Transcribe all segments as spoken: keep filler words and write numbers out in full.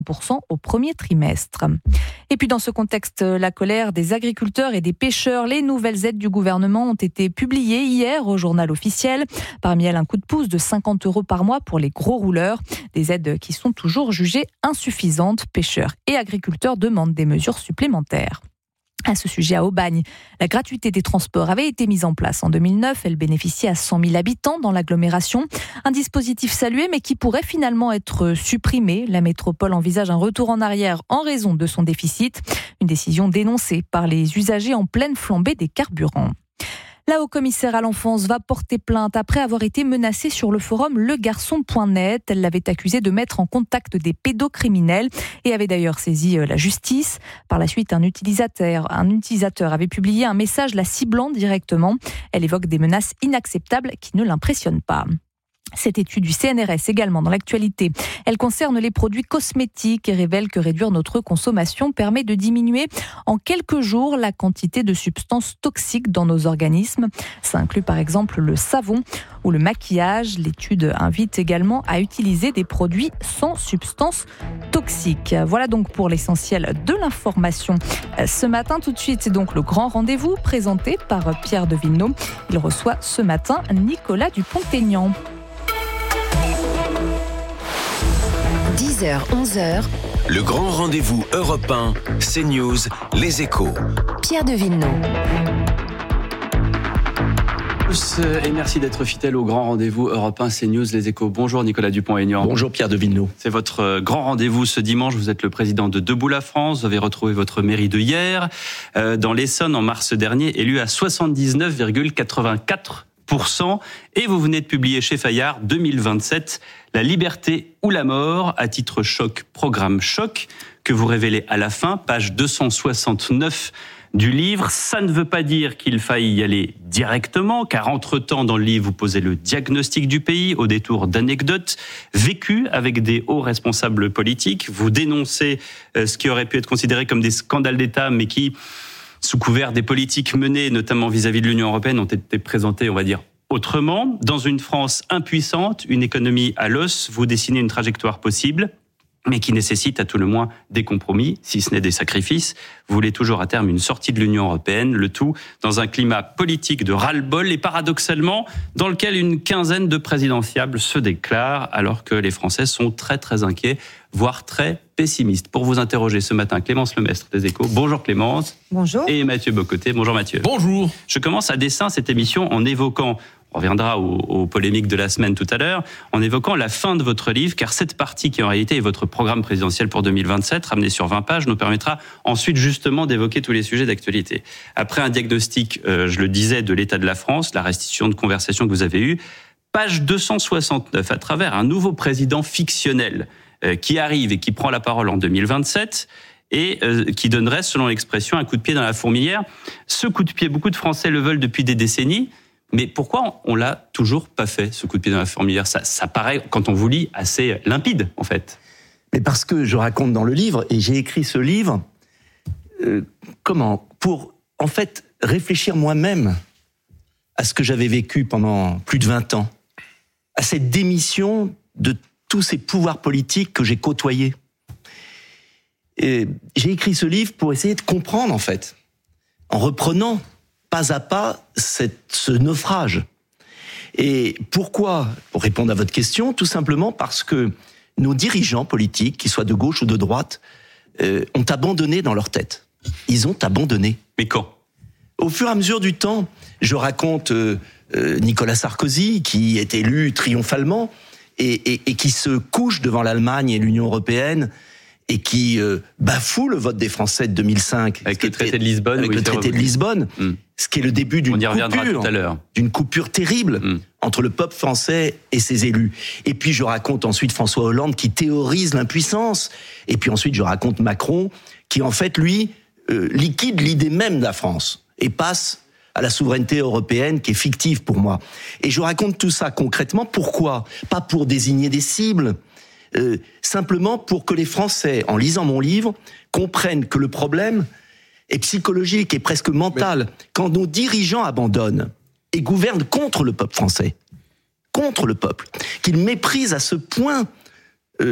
pour cent au premier trimestre. Et puis dans ce contexte, la colère des agriculteurs et des pêcheurs, les nouvelles aides du gouvernement ont été publiées hier au journal officiel. Parmi elles, un coup de pouce de cinquante euros par mois pour les gros rouleurs. Des aides qui sont toujours jugées insuffisantes. Pêcheurs et agriculteurs demandent des mesures supplémentaires. À ce sujet, à Aubagne, la gratuité des transports avait été mise en place en deux mille neuf. Elle bénéficiait à cent mille habitants dans l'agglomération. Un dispositif salué, mais qui pourrait finalement être supprimé. La métropole envisage un retour en arrière en raison de son déficit. Une décision dénoncée par les usagers en pleine flambée des carburants. La haut-commissaire à l'enfance va porter plainte après avoir été menacée sur le forum legarçon point net. Elle l'avait accusé de mettre en contact des pédocriminels et avait d'ailleurs saisi la justice. Par la suite, un utilisateur, un utilisateur avait publié un message la ciblant directement. Elle évoque des menaces inacceptables qui ne l'impressionnent pas. Cette étude du C N R S également dans l'actualité. Elle concerne les produits cosmétiques et révèle que réduire notre consommation permet de diminuer en quelques jours la quantité de substances toxiques dans nos organismes. Ça inclut par exemple le savon ou le maquillage. L'étude invite également à utiliser des produits sans substances toxiques. Voilà donc pour l'essentiel de l'information. Ce matin, tout de suite, c'est donc le grand rendez-vous présenté par Pierre de Villeneuve. Il reçoit ce matin Nicolas Dupont-Aignan. dix heures, onze heures. Le grand rendez-vous Europe un, CNews, Les Échos. Pierre de Villeneuve. Et merci d'être fidèle au grand rendez-vous Europe un, CNews, Les Échos. Bonjour Nicolas Dupont-Aignan. Bonjour Pierre de Villeneuve. C'est votre grand rendez-vous ce dimanche. Vous êtes le président de Debout la France. Vous avez retrouvé votre mairie de hier. Euh, dans l'Essonne, en mars dernier, élu à soixante-dix-neuf virgule quatre-vingt-quatre pour cent. Et vous venez de publier chez Fayard deux mille vingt-sept, La liberté ou la mort, à titre choc, programme choc, que vous révélez à la fin, page deux cent soixante-neuf du livre. Ça ne veut pas dire qu'il faille y aller directement, car entre-temps, dans le livre, vous posez le diagnostic du pays au détour d'anecdotes vécues avec des hauts responsables politiques. Vous dénoncez ce qui aurait pu être considéré comme des scandales d'État, mais qui, sous couvert des politiques menées, notamment vis-à-vis de l'Union européenne, ont été présentés, on va dire, autrement. Dans une France impuissante, une économie à l'os, vous dessinez une trajectoire possible, mais qui nécessite à tout le moins des compromis, si ce n'est des sacrifices. Vous voulez toujours à terme une sortie de l'Union européenne, le tout dans un climat politique de ras-le-bol et paradoxalement dans lequel une quinzaine de présidentiables se déclarent, alors que les Français sont très très inquiets, voire très pessimistes. Pour vous interroger ce matin, Clémence Lemestre des Échos. Bonjour Clémence. Bonjour. Et Mathieu Bocoté. Bonjour Mathieu. Bonjour. Je commence à dessein cette émission en évoquant, on reviendra aux, aux polémiques de la semaine tout à l'heure, en évoquant la fin de votre livre, car cette partie qui en réalité est votre programme présidentiel pour deux mille vingt-sept, ramené sur vingt pages, nous permettra ensuite justement d'évoquer tous les sujets d'actualité. Après un diagnostic, euh, je le disais, de l'état de la France, la restitution de conversation que vous avez eue, page deux cent soixante-neuf, à travers un nouveau président fictionnel euh, qui arrive et qui prend la parole en deux mille vingt-sept, et euh, qui donnerait, selon l'expression, un coup de pied dans la fourmilière. Ce coup de pied, beaucoup de Français le veulent depuis des décennies. Mais pourquoi on l'a toujours pas fait, ce coup de pied dans la fourmilière ? Ça, ça paraît, quand on vous lit, assez limpide, en fait. Mais parce que je raconte dans le livre, et j'ai écrit ce livre, euh, comment ? Pour, en fait, réfléchir moi-même à ce que j'avais vécu pendant plus de vingt ans, à cette démission de tous ces pouvoirs politiques que j'ai côtoyés. Et j'ai écrit ce livre pour essayer de comprendre, en fait, en reprenant pas à pas cette, ce naufrage. Et pourquoi ? Pour répondre à votre question, tout simplement parce que nos dirigeants politiques, qu'ils soient de gauche ou de droite, euh, ont abandonné dans leur tête. Ils ont abandonné. Mais quand ? Au fur et à mesure du temps, je raconte euh, euh, Nicolas Sarkozy, qui est élu triomphalement, et, et, et qui se couche devant l'Allemagne et l'Union européenne, et qui euh, bafoue le vote des Français de deux mille cinq. Avec le traité de Lisbonne. Avec le traité de Lisbonne, mmh. ce qui est le début d'une On y reviendra coupure, tout à l'heure. d'une coupure terrible mmh. entre le peuple français et ses élus. Et puis je raconte ensuite François Hollande qui théorise l'impuissance. Et puis ensuite je raconte Macron qui en fait, lui, euh, liquide l'idée même de la France et passe à la souveraineté européenne qui est fictive pour moi. Et je raconte tout ça concrètement. Pourquoi ? Pas pour désigner des cibles, Euh, simplement pour que les Français, en lisant mon livre, comprennent que le problème est psychologique et presque mental. Mais... Quand nos dirigeants abandonnent et gouvernent contre le peuple français, contre le peuple, qu'ils méprisent à ce point euh,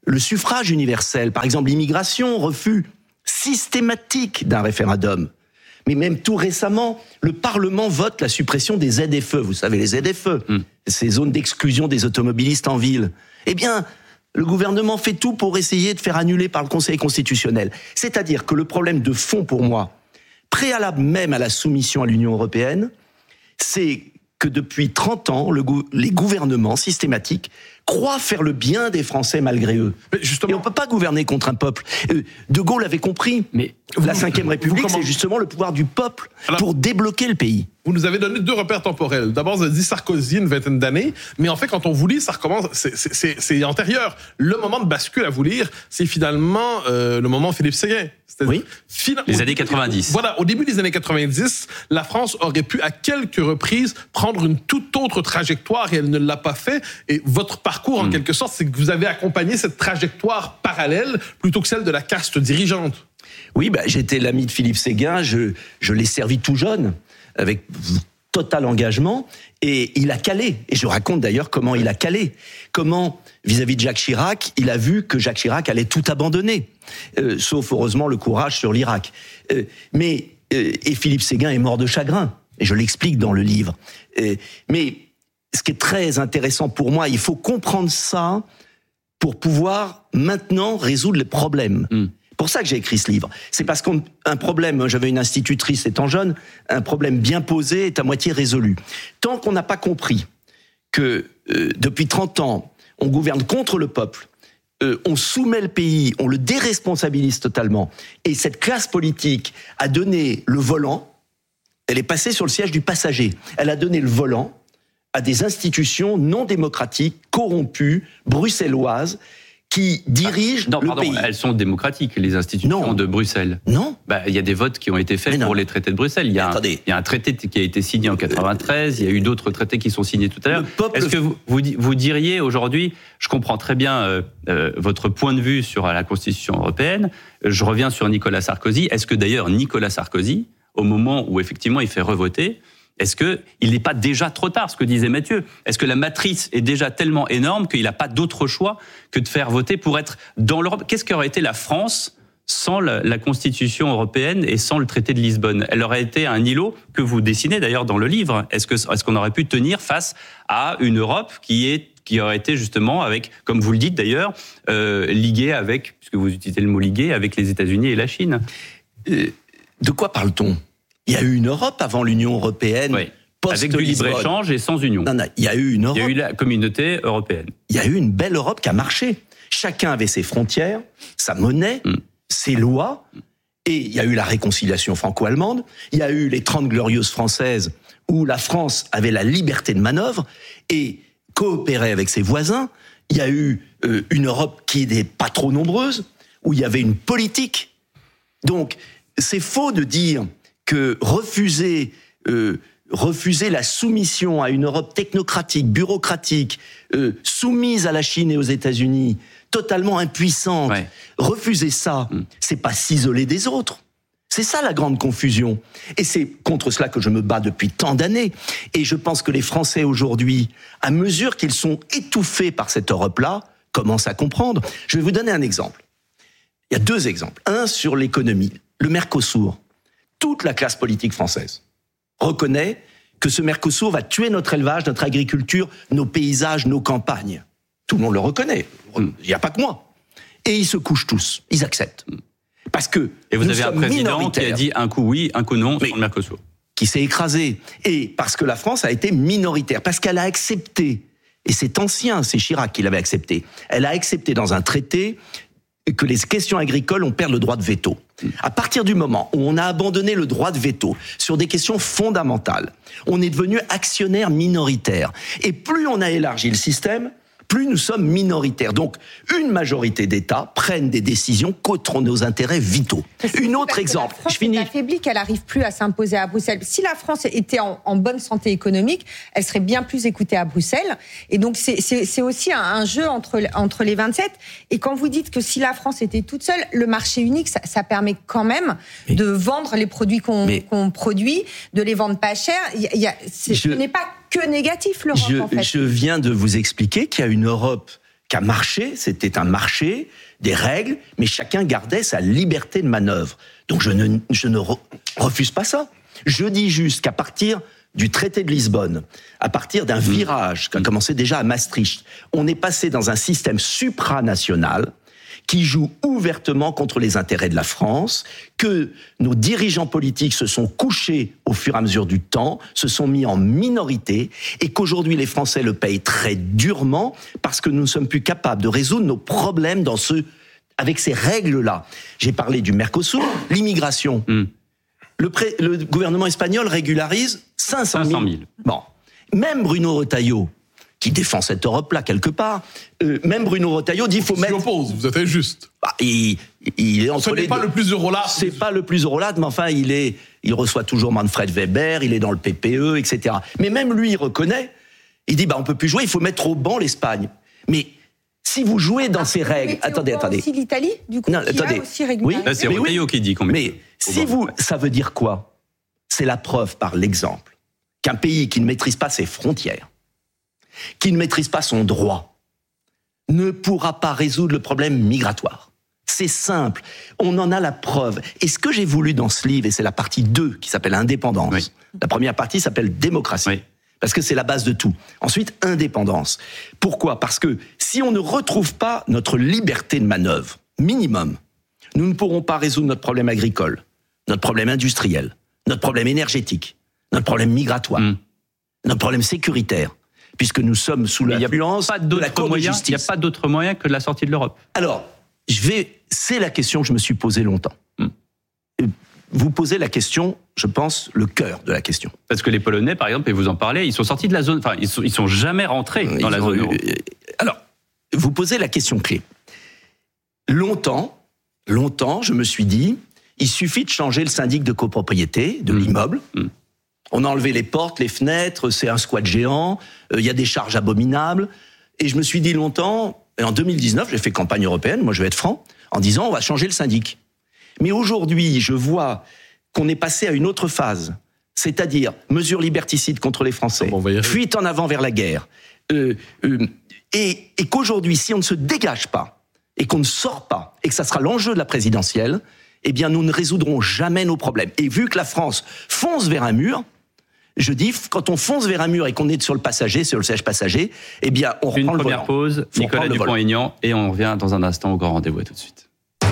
le suffrage universel, par exemple l'immigration, refus systématique d'un référendum. Mais même tout récemment, le Parlement vote la suppression des Z F E. Vous savez, les Z F E, mmh. ces zones d'exclusion des automobilistes en ville. Eh bien, le gouvernement fait tout pour essayer de faire annuler par le Conseil constitutionnel. C'est-à-dire que le problème de fond pour moi, préalable même à la soumission à l'Union européenne, c'est que depuis trente ans, le gou- les gouvernements systématiques croient faire le bien des Français malgré eux. Mais justement, et on ne peut pas gouverner contre un peuple. Euh, De Gaulle avait compris. Mais la cinquième République, c'est justement le pouvoir du peuple Alors, pour débloquer le pays. Vous nous avez donné deux repères temporels. D'abord, vous avez dit Sarkozy, une vingtaine d'années. Mais en fait, quand on vous lit, ça recommence, c'est, c'est, c'est, c'est antérieur. Le moment de bascule à vous lire, c'est finalement euh, le moment Philippe Séguin. Oui. Fina- Les années quatre-vingt-dix. Voilà, au début des années quatre-vingt-dix, la France aurait pu à quelques reprises prendre une toute autre trajectoire et elle ne l'a pas fait. Et votre parcours, en mmh. quelque sorte, c'est que vous avez accompagné cette trajectoire parallèle plutôt que celle de la caste dirigeante. Oui, bah, j'étais l'ami de Philippe Séguin, je, je l'ai servi tout jeune, avec total engagement, et il a calé. Et je raconte d'ailleurs comment il a calé. Comment, vis-à-vis de Jacques Chirac, il a vu que Jacques Chirac allait tout abandonner. Euh, sauf, heureusement, le courage sur l'Irak. Euh, mais, euh, et Philippe Séguin est mort de chagrin. Et je l'explique dans le livre. Euh, mais, ce qui est très intéressant pour moi, il faut comprendre ça pour pouvoir maintenant résoudre les problèmes. Mm. C'est pour ça que j'ai écrit ce livre. C'est parce qu'un problème, j'avais une institutrice étant jeune, un problème bien posé est à moitié résolu. Tant qu'on n'a pas compris que euh, depuis trente ans, on gouverne contre le peuple, euh, on soumet le pays, on le déresponsabilise totalement, et cette classe politique a donné le volant, elle est passée sur le siège du passager, elle a donné le volant à des institutions non démocratiques, corrompues, bruxelloises, qui dirigent non, le pardon, pays. Elles sont démocratiques, les institutions non. de Bruxelles. Non. Bah, il y a des votes qui ont été faits pour les traités de Bruxelles. Il y, a un, il y a un traité qui a été signé en quatre-vingt-treize, il y a eu d'autres traités qui sont signés tout à l'heure. Est-ce que vous, vous, vous diriez aujourd'hui, je comprends très bien euh, euh, votre point de vue sur la Constitution européenne, je reviens sur Nicolas Sarkozy, est-ce que d'ailleurs Nicolas Sarkozy, au moment où effectivement il fait revoter, est-ce qu'il n'est pas déjà trop tard, ce que disait Mathieu ? Est-ce que la matrice est déjà tellement énorme qu'il n'a pas d'autre choix que de faire voter pour être dans l'Europe ? Qu'est-ce qu'aurait été la France sans la, la Constitution européenne et sans le traité de Lisbonne ? Elle aurait été un îlot que vous dessinez d'ailleurs dans le livre. Est-ce que, est-ce qu'on aurait pu tenir face à une Europe qui est qui aurait été justement avec, comme vous le dites d'ailleurs, euh, liguée avec, puisque vous utilisez le mot liguée, avec les États-Unis et la Chine ? euh, De quoi parle-t-on ? Il y a eu une Europe avant l'Union européenne, oui. Avec du libre-échange et sans union. Non, non, il y a eu une Europe. Il y a eu la communauté européenne. Il y a eu une belle Europe qui a marché. Chacun avait ses frontières, sa monnaie, mm. ses lois, et il y a eu la réconciliation franco-allemande, il y a eu les Trente Glorieuses françaises, où la France avait la liberté de manœuvre et coopérait avec ses voisins. Il y a eu euh, une Europe qui n'est pas trop nombreuse, où il y avait une politique. Donc, c'est faux de dire que refuser, euh, refuser la soumission à une Europe technocratique, bureaucratique, euh, soumise à la Chine et aux États-Unis, totalement impuissante, ouais. refuser ça, mm. c'est pas s'isoler des autres. C'est ça la grande confusion. Et c'est contre cela que je me bats depuis tant d'années. Et je pense que les Français aujourd'hui, à mesure qu'ils sont étouffés par cette Europe-là, commencent à comprendre. Je vais vous donner un exemple. Il y a deux exemples. Un sur l'économie. Le Mercosur. Toute la classe politique française reconnaît que ce Mercosur va tuer notre élevage, notre agriculture, nos paysages, nos campagnes. Tout le monde le reconnaît. Il n'y a pas que moi. Et ils se couchent tous. Ils acceptent. Parce que Et vous avez un président qui a dit un coup oui, un coup non sur le Mercosur. Qui s'est écrasé. Et parce que la France a été minoritaire. Parce qu'elle a accepté, et c'est ancien, c'est Chirac qui l'avait accepté, elle a accepté dans un traité que les questions agricoles, on perd le droit de veto. À partir du moment où on a abandonné le droit de veto sur des questions fondamentales, on est devenu actionnaire minoritaire. Et plus on a élargi le système, plus nous sommes minoritaires. Donc, une majorité d'États prennent des décisions contre nos intérêts vitaux. Une autre exemple. La France je finis. Est affaiblie, qu'elle n'arrive plus à s'imposer à Bruxelles. Si la France était en, en bonne santé économique, elle serait bien plus écoutée à Bruxelles. Et donc, c'est, c'est, c'est aussi un, un jeu entre, entre les vingt-sept. Et quand vous dites que si la France était toute seule, le marché unique, ça, ça permet quand même mais, de vendre les produits qu'on, mais, qu'on produit, de les vendre pas cher. Il y a, c'est, je, ce n'est pas que négatif, l'Europe, je, en fait. Je viens de vous expliquer qu'il y a une Europe qu'un marché, c'était un marché, des règles, mais chacun gardait sa liberté de manœuvre. Donc je ne, je ne re, refuse pas ça. Je dis juste qu'à partir du traité de Lisbonne, à partir d'un virage qui a commencé déjà à Maastricht, on est passé dans un système supranational qui joue ouvertement contre les intérêts de la France, que nos dirigeants politiques se sont couchés au fur et à mesure du temps, se sont mis en minorité, et qu'aujourd'hui les Français le payent très durement parce que nous ne sommes plus capables de résoudre nos problèmes dans ce, avec ces règles-là. J'ai parlé du Mercosur, l'immigration. Mm. Le, pré, le gouvernement espagnol régularise cinq cent mille. Bon, même Bruno Retailleau, qui défend cette Europe-là quelque part, euh, même Bruno Retailleau dit qu'il faut mettre... S'y oppose, vous êtes injuste. Bah, il, il est entre Ce n'est les pas deux. le plus eurolade. C'est pas le plus eurolade, mais enfin, il est, il reçoit toujours Manfred Weber, il est dans le P P E, et cetera. Mais même lui, il reconnaît, il dit, bah, on peut plus jouer, il faut mettre au banc l'Espagne. Mais si vous jouez dans ah, ces règles... Attendez, attendez. Aussi l'Italie, du coup, non, qui attendez. a aussi régularisé. Oui, là, c'est Retailleau oui. qui dit qu'on met... Mais si vous... Ça veut dire quoi ? C'est la preuve par l'exemple qu'un pays qui ne maîtrise pas ses frontières, qui ne maîtrise pas son droit, ne pourra pas résoudre le problème migratoire. C'est simple, on en a la preuve. Et ce que j'ai voulu dans ce livre, et c'est la partie deux qui s'appelle Indépendance, oui. La première partie s'appelle Démocratie, oui. Parce que c'est la base de tout. Ensuite, Indépendance. Pourquoi ? Parce que si on ne retrouve pas notre liberté de manœuvre, minimum, nous ne pourrons pas résoudre notre problème agricole, notre problème industriel, notre problème énergétique, notre problème migratoire, mmh. notre problème sécuritaire, puisque nous sommes sous l'influence de la Cour de justice. Il n'y a pas d'autre moyen que la sortie de l'Europe. Alors, je vais, c'est la question que je me suis posée longtemps. Mmh. Vous posez la question, je pense, le cœur de la question. Parce que les Polonais, par exemple, et vous en parlez, ils sont sortis de la zone, enfin, ils sont, ils sont jamais rentrés dans ils la zone euro. Alors, vous posez la question clé. Longtemps, longtemps, je me suis dit, il suffit de changer le syndic de copropriété de mmh. l'immeuble. Mmh. On a enlevé les portes, les fenêtres, c'est un squat géant, il euh, y a des charges abominables. Et je me suis dit longtemps, et en deux mille dix-neuf, j'ai fait campagne européenne, moi je vais être franc, en disant on va changer le syndic. Mais aujourd'hui, je vois qu'on est passé à une autre phase, c'est-à-dire mesures liberticides contre les Français, fuite en avant vers la guerre, euh, euh, et, et qu'aujourd'hui, si on ne se dégage pas, et qu'on ne sort pas, et que ça sera l'enjeu de la présidentielle, eh bien nous ne résoudrons jamais nos problèmes. Et vu que la France fonce vers un mur, je dis, quand on fonce vers un mur et qu'on est sur le passager, sur le siège passager, eh bien on reprend Une le volant. Une première pause, Nicolas Dupont-Aignan, et on revient dans un instant au grand rendez-vous. À tout de suite.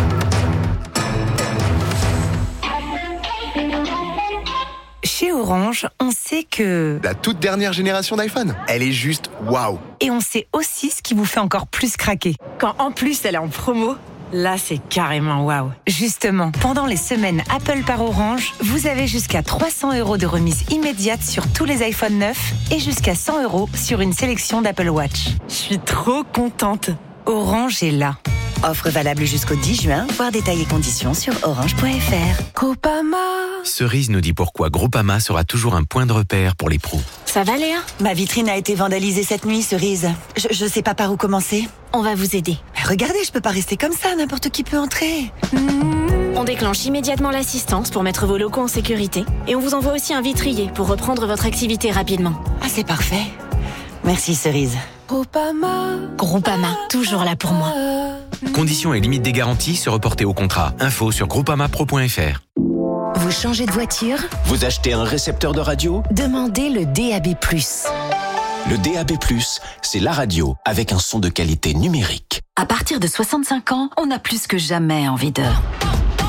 Chez Orange, on sait que... La toute dernière génération d'iPhone, elle est juste waouh. Et on sait aussi ce qui vous fait encore plus craquer. Quand en plus elle est en promo, là c'est carrément waouh. Justement, pendant les semaines Apple par Orange, vous avez jusqu'à trois cents euros de remise immédiate sur tous les iPhone neufs et jusqu'à cent euros sur une sélection d'Apple Watch. Je suis trop contente. Orange est là. Offre valable jusqu'au dix juin, voir détails et conditions sur orange point f r. Groupama. Cerise nous dit pourquoi Groupama sera toujours un point de repère pour les pros. Ça va Léa ? Ma vitrine a été vandalisée cette nuit, Cerise. Je, je sais pas par où commencer. On va vous aider. Mais regardez, je peux pas rester comme ça, n'importe qui peut entrer. Mmh. On déclenche immédiatement l'assistance pour mettre vos locaux en sécurité. Et on vous envoie aussi un vitrier pour reprendre votre activité rapidement. Ah, c'est parfait. Merci Cerise. Groupama. Groupama, toujours là pour moi. Conditions et limites des garanties se reporter au contrat. Info sur groupama pro point f r. Vous changez de voiture ? Vous achetez un récepteur de radio ? Demandez le D A B plus. Le D A B plus, c'est la radio avec un son de qualité numérique. À partir de soixante-cinq ans, on a plus que jamais envie de... bouger !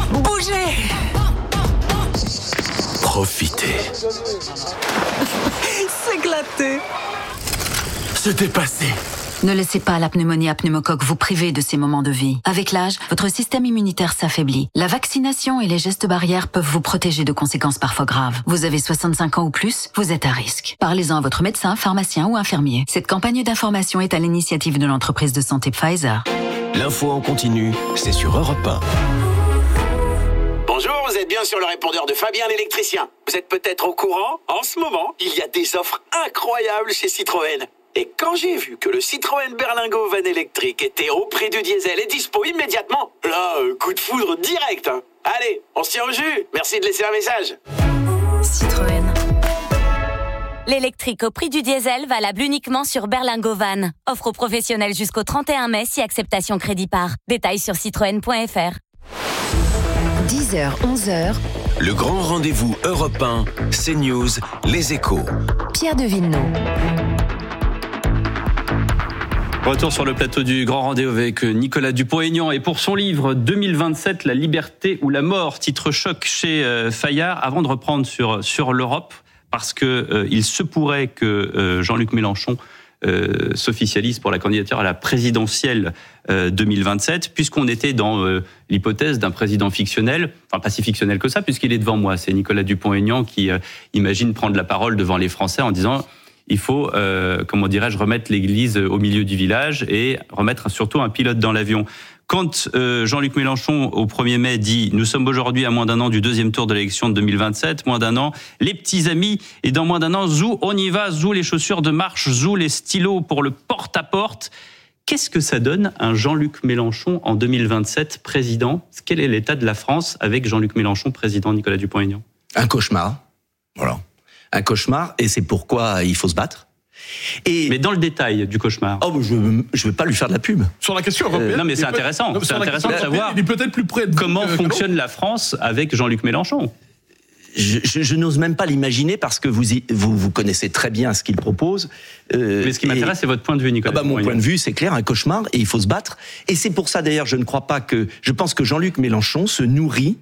Profitez. S'éclater. Se dépasser. Ne laissez pas la pneumonie à pneumocoque vous priver de ces moments de vie. Avec l'âge, votre système immunitaire s'affaiblit. La vaccination et les gestes barrières peuvent vous protéger de conséquences parfois graves. Vous avez soixante-cinq ans ou plus, vous êtes à risque. Parlez-en à votre médecin, pharmacien ou infirmier. Cette campagne d'information est à l'initiative de l'entreprise de santé Pfizer. L'info en continu, c'est sur Europe un. Bonjour, vous êtes bien sur le répondeur de Fabien l'électricien. Vous êtes peut-être au courant, en ce moment, il y a des offres incroyables chez Citroën. Et quand j'ai vu que le Citroën Berlingo Van électrique était au prix du diesel et dispo immédiatement, là, coup de foudre direct. Hein. Allez, on se tient au jus. Merci de laisser un message. Citroën. L'électrique au prix du diesel valable uniquement sur Berlingo Van. Offre aux professionnels jusqu'au trente et un mai si acceptation crédit par. Détails sur citroën point f r. dix heures, onze heures. Le grand rendez-vous Europe un, CNews, Les Échos. Pierre de Villeneuve. Retour sur le plateau du Grand Rendez-vous avec Nicolas Dupont-Aignan. Et pour son livre deux mille vingt-sept, La liberté ou la mort, titre choc chez euh, Fayard, avant de reprendre sur, sur l'Europe, parce que euh, il se pourrait que euh, Jean-Luc Mélenchon euh, s'officialise pour la candidature à la présidentielle euh, deux mille vingt-sept, puisqu'on était dans euh, l'hypothèse d'un président fictionnel, enfin pas si fictionnel que ça, puisqu'il est devant moi. C'est Nicolas Dupont-Aignan qui euh, imagine prendre la parole devant les Français en disant... Il faut, euh, comment dirais-je, remettre l'église au milieu du village et remettre surtout un pilote dans l'avion. Quand euh, Jean-Luc Mélenchon, au premier mai, dit « Nous sommes aujourd'hui à moins d'un an du deuxième tour de l'élection de deux mille vingt-sept, moins d'un an, les petits amis, et dans moins d'un an, zou, on y va, zou les chaussures de marche, zou les stylos pour le porte-à-porte ». Qu'est-ce que ça donne un Jean-Luc Mélenchon en deux mille vingt-sept, président ? Quel est l'état de la France avec Jean-Luc Mélenchon, président, Nicolas Dupont-Aignan ? Un cauchemar, voilà. Un cauchemar, et c'est pourquoi il faut se battre. Et mais dans le détail du cauchemar. Oh, je ne veux pas lui faire de la pub. Sur la question européenne. Euh, non, mais c'est intéressant. C'est intéressant de savoir peut-être plus près de comment fonctionne la France avec Jean-Luc Mélenchon. Je, je, je n'ose même pas l'imaginer parce que vous, y, vous, vous connaissez très bien ce qu'il propose. Euh, mais ce qui m'intéresse, c'est votre point de vue, Nicolas. Ah bah, mon point de vue, c'est clair, un cauchemar, et il faut se battre. Et c'est pour ça, d'ailleurs, je ne crois pas que... Je pense que Jean-Luc Mélenchon se nourrit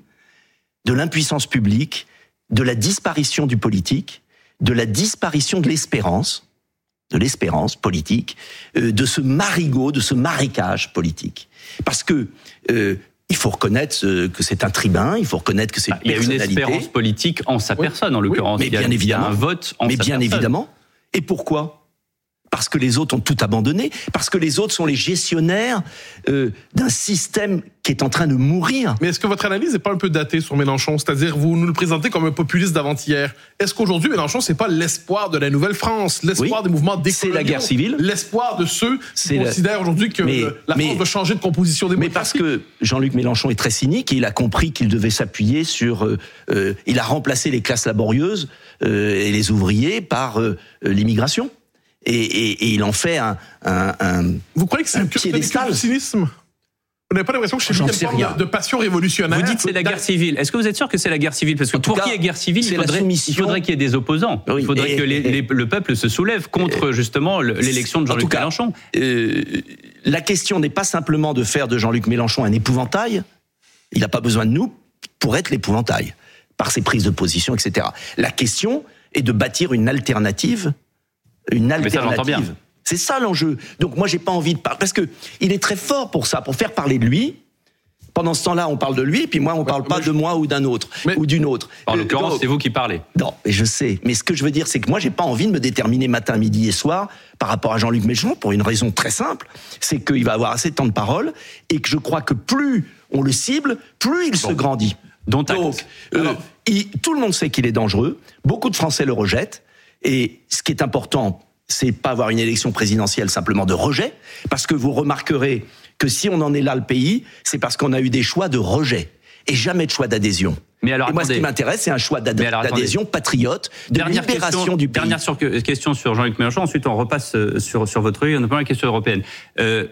de l'impuissance publique, de la disparition du politique, de la disparition de l'espérance, de l'espérance politique, euh, de ce marigot, de ce marécage politique. Parce que euh, il faut reconnaître euh, que c'est un tribun, il faut reconnaître que c'est une personnalité. Il y a une espérance politique en sa personne, en l'occurrence. Oui, mais bien évidemment, il y a un vote en mais sa bien personne. évidemment. Et pourquoi ? Parce que les autres ont tout abandonné, parce que les autres sont les gestionnaires euh, d'un système qui est en train de mourir. Mais est-ce que votre analyse n'est pas un peu datée sur Mélenchon ? C'est-à-dire, vous nous le présentez comme un populiste d'avant-hier. Est-ce qu'aujourd'hui, Mélenchon, c'est pas l'espoir de la Nouvelle-France, l'espoir oui, des mouvements décoloniaux, c'est la guerre civile, l'espoir de ceux qui c'est considèrent la... aujourd'hui que mais, la France mais, doit changer de composition démocratique ? Mais parce que Jean-Luc Mélenchon est très cynique et il a compris qu'il devait s'appuyer sur... Euh, euh, il a remplacé les classes laborieuses euh, et les ouvriers par euh, l'immigration. Et, et, et il en fait un, un, un Vous croyez que c'est un piédestal du cynisme ? Vous n'avez pas l'impression que chez lui, il y a une forme de, de passion révolutionnaire ? Vous dites que c'est la guerre civile. Est-ce que vous êtes sûr que c'est la guerre civile ? Parce que pour qu'il y ait guerre civile, il faudrait, il faudrait qu'il y ait des opposants. Oui, il faudrait et, que les, et, les, le peuple se soulève contre et, justement l'élection de Jean-Luc Mélenchon. Euh, la question n'est pas simplement de faire de Jean-Luc Mélenchon un épouvantail. Il n'a pas besoin de nous pour être l'épouvantail, par ses prises de position, et cetera. La question est de bâtir une alternative Une alternative. Ça, c'est ça l'enjeu. Donc moi, j'ai pas envie de parler parce que il est très fort pour ça, pour faire parler de lui. Pendant ce temps-là, on parle de lui, puis moi, on parle pas je... de moi ou d'un autre mais... ou d'une autre. En l'occurrence, c'est vous qui parlez. Non, mais je sais. Mais ce que je veux dire, c'est que moi, j'ai pas envie de me déterminer matin, midi et soir par rapport à Jean-Luc Mélenchon pour une raison très simple, c'est qu'il va avoir assez de temps de parole et que je crois que plus on le cible, plus il bon. se grandit. Donc, Donc euh, il, tout le monde sait qu'il est dangereux. Beaucoup de Français le rejettent. Et ce qui est important, c'est pas avoir une élection présidentielle simplement de rejet, parce que vous remarquerez que si on en est là le pays, c'est parce qu'on a eu des choix de rejet et jamais de choix d'adhésion. Mais alors, et moi, attendez. ce qui m'intéresse, c'est un choix d'ad- alors, d'adhésion patriote, de dernière libération question, du pays. Dernière sur, question sur Jean-Luc Mélenchon, ensuite on repasse sur, sur votre rue, on a pas la question européenne. Euh,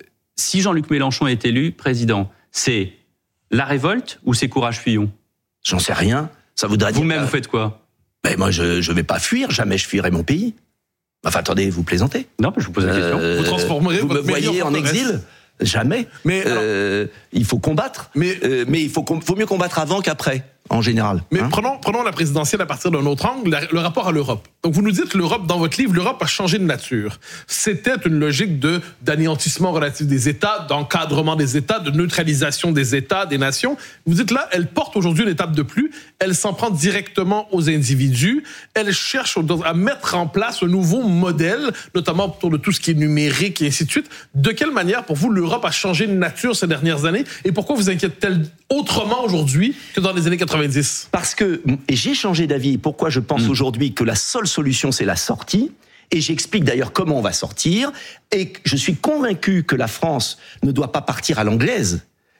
si Jean-Luc Mélenchon est élu président, c'est la révolte ou c'est Courage Fillon ? J'en sais rien. Ça voudrait dire... Vous-même, vous faites quoi ? Ben moi, je je vais pas fuir, jamais je fuirai mon pays. Enfin, attendez, vous plaisantez ? Non, mais je vous pose la question. Euh, vous transformerez vous votre me voyez en, en exil ? Jamais. Mais euh, alors, il faut combattre. Mais, euh, mais il faut, faut mieux combattre avant qu'après, en général. Mais hein prenons, prenons la présidentielle à partir d'un autre angle, la, le rapport à l'Europe. Donc vous nous dites l'Europe, dans votre livre, l'Europe a changé de nature. C'était une logique de d'anéantissement relatif des États, d'encadrement des États, de neutralisation des États, des nations. Vous dites là, elle porte aujourd'hui une étape de plus. Elle s'en prend directement aux individus. Elle cherche à mettre en place un nouveau modèle, notamment autour de tout ce qui est numérique et ainsi de suite. De quelle manière, pour vous, l'Europe a changé de nature ces dernières années? Et pourquoi vous inquiète-t-elle autrement aujourd'hui que dans les années quatre-vingt-dix? Parce que, et j'ai changé d'avis, pourquoi je pense mmh. aujourd'hui que la seule solution, c'est la sortie, et j'explique d'ailleurs comment on va sortir, et je suis convaincu que la France ne doit pas partir à l'anglaise.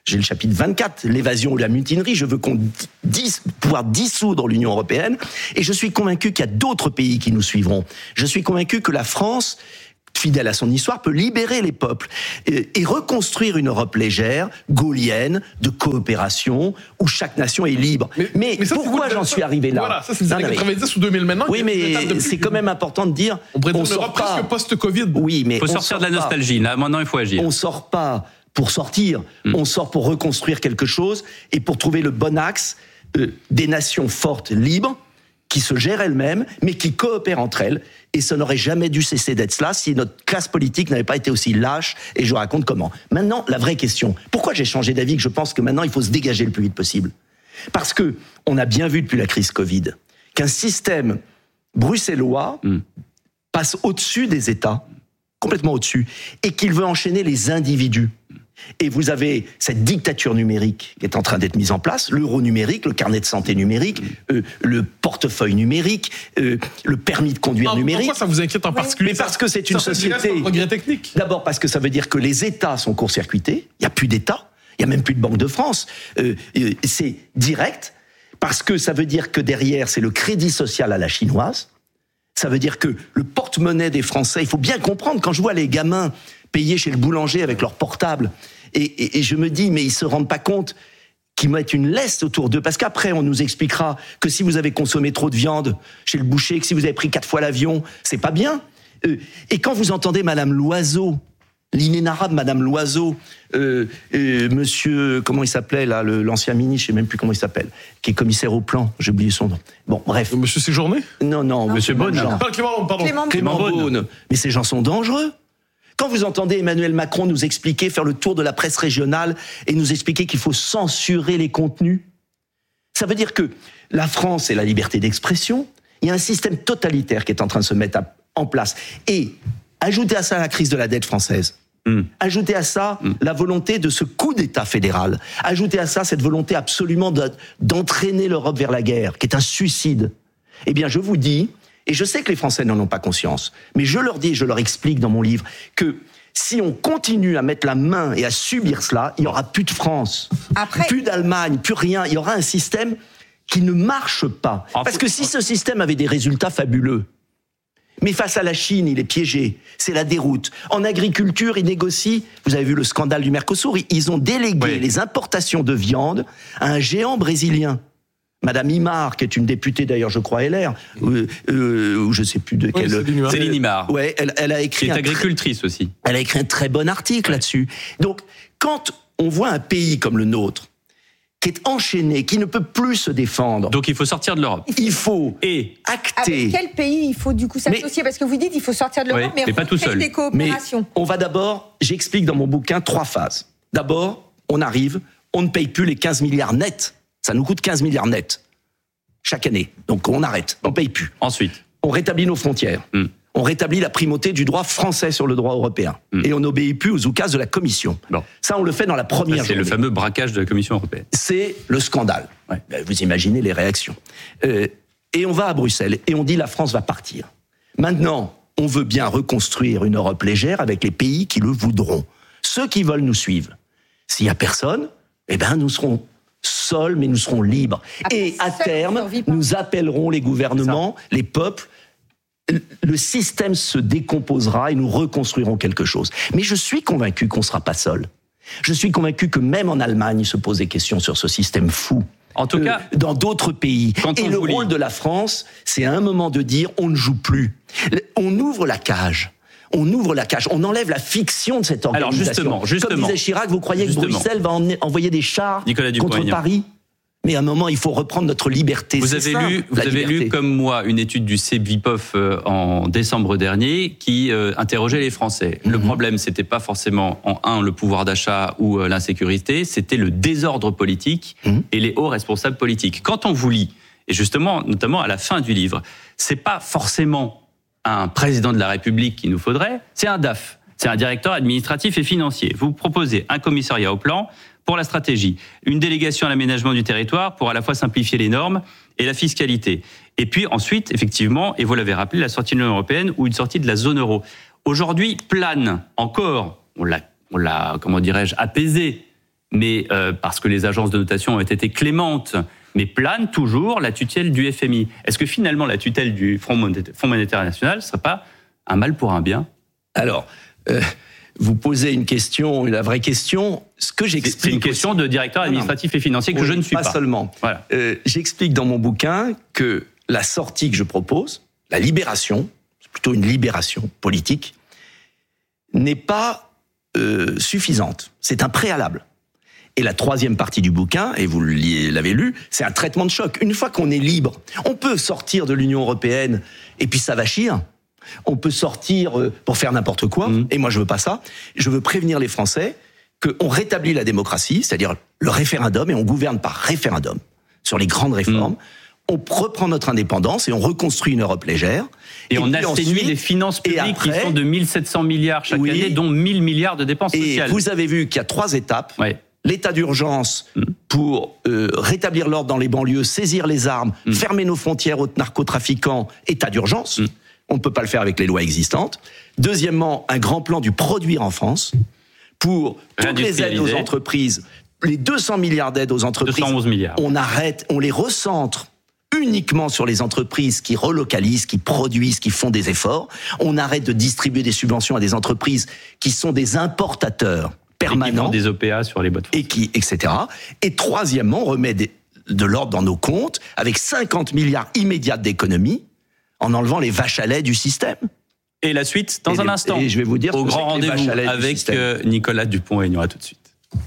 j'ai le chapitre vingt-quatre, l'évasion ou la mutinerie, je veux qu'on dise, pouvoir dissoudre l'Union européenne, et je suis convaincu qu'il y a d'autres pays qui nous suivront. Je suis convaincu que la France, fidèle à son histoire, peut libérer les peuples et, et reconstruire une Europe légère, gaulienne, de coopération, où chaque nation est libre. Mais, mais, mais ça, pourquoi j'en suis arrivé là? Voilà, ça c'est les années quatre-vingt-dix ou deux mille maintenant. Oui, mais c'est quand même important de dire... On pourrait dire une Europe presque post-Covid. Oui, mais il faut sortir de la nostalgie. Là, maintenant, il faut agir. On sort pas pour sortir, mmh. on sort pour reconstruire quelque chose et pour trouver le bon axe euh, des nations fortes, libres, qui se gèrent elles-mêmes, mais qui coopèrent entre elles. Et ça n'aurait jamais dû cesser d'être cela si notre classe politique n'avait pas été aussi lâche, et je vous raconte comment. Maintenant, la vraie question, pourquoi j'ai changé d'avis, que je pense que maintenant il faut se dégager le plus vite possible? Parce que on a bien vu depuis la crise Covid qu'un système bruxellois mmh. passe au-dessus des États, complètement au-dessus, et qu'il veut enchaîner les individus. Et vous avez cette dictature numérique qui est en train d'être mise en place, l'euro numérique, le carnet de santé numérique, euh, le portefeuille numérique, euh, le permis de conduire non, numérique. Pourquoi ça vous inquiète en particulier? Mais parce que c'est une société... Un progrès technique. D'abord parce que ça veut dire que les États sont court-circuités, il n'y a plus d'État, il n'y a même plus de Banque de France, euh, euh, c'est direct, parce que ça veut dire que derrière, c'est le crédit social à la chinoise. Ça veut dire que le porte-monnaie des Français, il faut bien comprendre, quand je vois les gamins payer chez le boulanger avec leur portable, et, et, et je me dis, mais ils se rendent pas compte qu'ils mettent une laisse autour d'eux, parce qu'après, on nous expliquera que si vous avez consommé trop de viande chez le boucher, que si vous avez pris quatre fois l'avion, c'est pas bien. Euh, et quand vous entendez Madame Loiseau, l'inénarrable Madame Loiseau, euh, euh, Monsieur, comment il s'appelait là, le, l'ancien ministre, je sais même plus comment il s'appelle, qui est commissaire au plan, j'ai oublié son nom. Bon, bref. Monsieur Séjourné? Non, non, non, Monsieur Beaune. Clément, pardon. Clément, Clément Beaune. Mais ces gens sont dangereux. Quand vous entendez Emmanuel Macron nous expliquer, faire le tour de la presse régionale et nous expliquer qu'il faut censurer les contenus, ça veut dire que la France, c'est la liberté d'expression. Il y a un système totalitaire qui est en train de se mettre à, en place. Et ajoutez à ça la crise de la dette française. Mmh. Ajoutez à ça mmh. la volonté de ce coup d'État fédéral. Ajoutez à ça cette volonté absolument de, d'entraîner l'Europe vers la guerre, qui est un suicide. Eh bien, je vous dis... Et je sais que les Français n'en ont pas conscience, mais je leur dis et je leur explique dans mon livre que si on continue à mettre la main et à subir cela, il n'y aura plus de France, Après... plus d'Allemagne, plus rien. Il y aura un système qui ne marche pas. Parce que si ce système avait des résultats fabuleux, mais face à la Chine, il est piégé, c'est la déroute. En agriculture, ils négocient, vous avez vu le scandale du Mercosur, ils ont délégué oui. les importations de viande à un géant brésilien. Madame Imar, qui est une députée d'ailleurs, je crois, L R, euh, euh, ou je sais plus de quelle. Oui, Céline Imar. Ouais, elle, elle a écrit. Qui est agricultrice aussi. Elle a écrit un très bon article ouais. là-dessus. Donc, quand on voit un pays comme le nôtre, qui est enchaîné, qui ne peut plus se défendre. Donc il faut sortir de l'Europe. Il faut et acter. Avec quel pays il faut du coup s'associer? Parce que vous dites il faut sortir de l'Europe, ouais, mais, mais pas tout seul. Des coopérations. Mais on va d'abord, j'explique dans mon bouquin trois phases. D'abord, on arrive, on ne paye plus les quinze milliards nets. Ça nous coûte quinze milliards nets. Chaque année. Donc on arrête, on ne paye plus. Ensuite, on rétablit nos frontières. Mm. On rétablit la primauté du droit français sur le droit européen. Mm. Et on n'obéit plus aux oukases de la Commission. Bon. Ça, on le fait dans la première journée. C'est le fameux braquage de la Commission européenne. C'est le scandale. Ouais. Vous imaginez les réactions. Euh, et on va à Bruxelles et on dit la France va partir. Maintenant, on veut bien reconstruire une Europe légère avec les pays qui le voudront. Ceux qui veulent nous suivre. S'il n'y a personne, eh ben nous serons seuls, mais nous serons libres. Après, et à terme, nous appellerons les gouvernements, les peuples. Le système se décomposera et nous reconstruirons quelque chose. Mais je suis convaincu qu'on ne sera pas seul. Je suis convaincu que même en Allemagne, il se pose des questions sur ce système fou. En tout euh, cas, dans d'autres pays. Et le rôle lit. de la France, c'est à un moment de dire on ne joue plus. On ouvre la cage. On ouvre la cage, on enlève la fiction de cette organisation. Alors justement, justement. Comme disait Chirac, vous croyez justement. que Bruxelles va emmener, envoyer des chars contre Paris ? Mais à un moment, il faut reprendre notre liberté. Vous C'est avez ça, lu, vous avez liberté. lu comme moi une étude du C B I P O F euh, en décembre dernier qui euh, interrogeait les Français. Mm-hmm. Le problème, c'était pas forcément en un le pouvoir d'achat ou euh, l'insécurité, c'était le désordre politique mm-hmm. et les hauts responsables politiques. Quand on vous lit, et justement, notamment à la fin du livre, c'est pas forcément un président de la République qu'il nous faudrait, c'est un D A F, c'est un directeur administratif et financier. Vous proposez un commissariat au plan pour la stratégie, une délégation à l'aménagement du territoire pour à la fois simplifier les normes et la fiscalité. Et puis ensuite, effectivement, et vous l'avez rappelé, la sortie de l'Union européenne ou une sortie de la zone euro. Aujourd'hui, plane encore, on l'a, on l'a comment dirais-je, apaisé, mais euh, parce que les agences de notation ont été clémentes, mais plane toujours la tutelle du F M I. Est-ce que finalement la tutelle du Fonds monétaire, Fonds monétaire national ne serait pas un mal pour un bien ? Alors, euh, vous posez une question, la vraie question. Ce que j'explique, c'est une question aussi de directeur administratif et financier que oui, je ne suis pas. Pas seulement. Voilà. Euh, j'explique dans mon bouquin que la sortie que je propose, la libération, c'est plutôt une libération politique, n'est pas euh, suffisante. C'est un préalable. Et la troisième partie du bouquin, et vous l'avez lu, c'est un traitement de choc. Une fois qu'on est libre, on peut sortir de l'Union européenne et puis ça va chier. On peut sortir pour faire n'importe quoi, mmh. et moi je veux pas ça. Je veux prévenir les Français qu'on rétablit la démocratie, c'est-à-dire le référendum, et on gouverne par référendum sur les grandes réformes. Mmh. On reprend notre indépendance et on reconstruit une Europe légère. Et, et on assainit les finances publiques après, qui sont de mille sept cents milliards chaque oui, année, dont mille milliards de dépenses et sociales. Et vous avez vu qu'il y a trois étapes. Ouais. L'état d'urgence mmh. pour euh, rétablir l'ordre dans les banlieues, saisir les armes, mmh. fermer nos frontières aux narcotrafiquants, état d'urgence. Mmh. On ne peut pas le faire avec les lois existantes. Deuxièmement, un grand plan du produire en France pour toutes les aides aux entreprises, les deux cents milliards d'aides aux entreprises. deux cent onze milliards. On arrête, on les recentre uniquement sur les entreprises qui relocalisent, qui produisent, qui font des efforts. On arrête de distribuer des subventions à des entreprises qui sont des importateurs permanents. Et qui font des O P A sur les boîtes. Et qui, et cetera. Et troisièmement, on remet des, de l'ordre dans nos comptes avec cinquante milliards immédiats d'économies en enlevant les vaches à lait du système. Et la suite, dans et un les, instant, et je vais vous dire au grand rendez-vous avec Nicolas Dupont-Aignan. À tout de suite.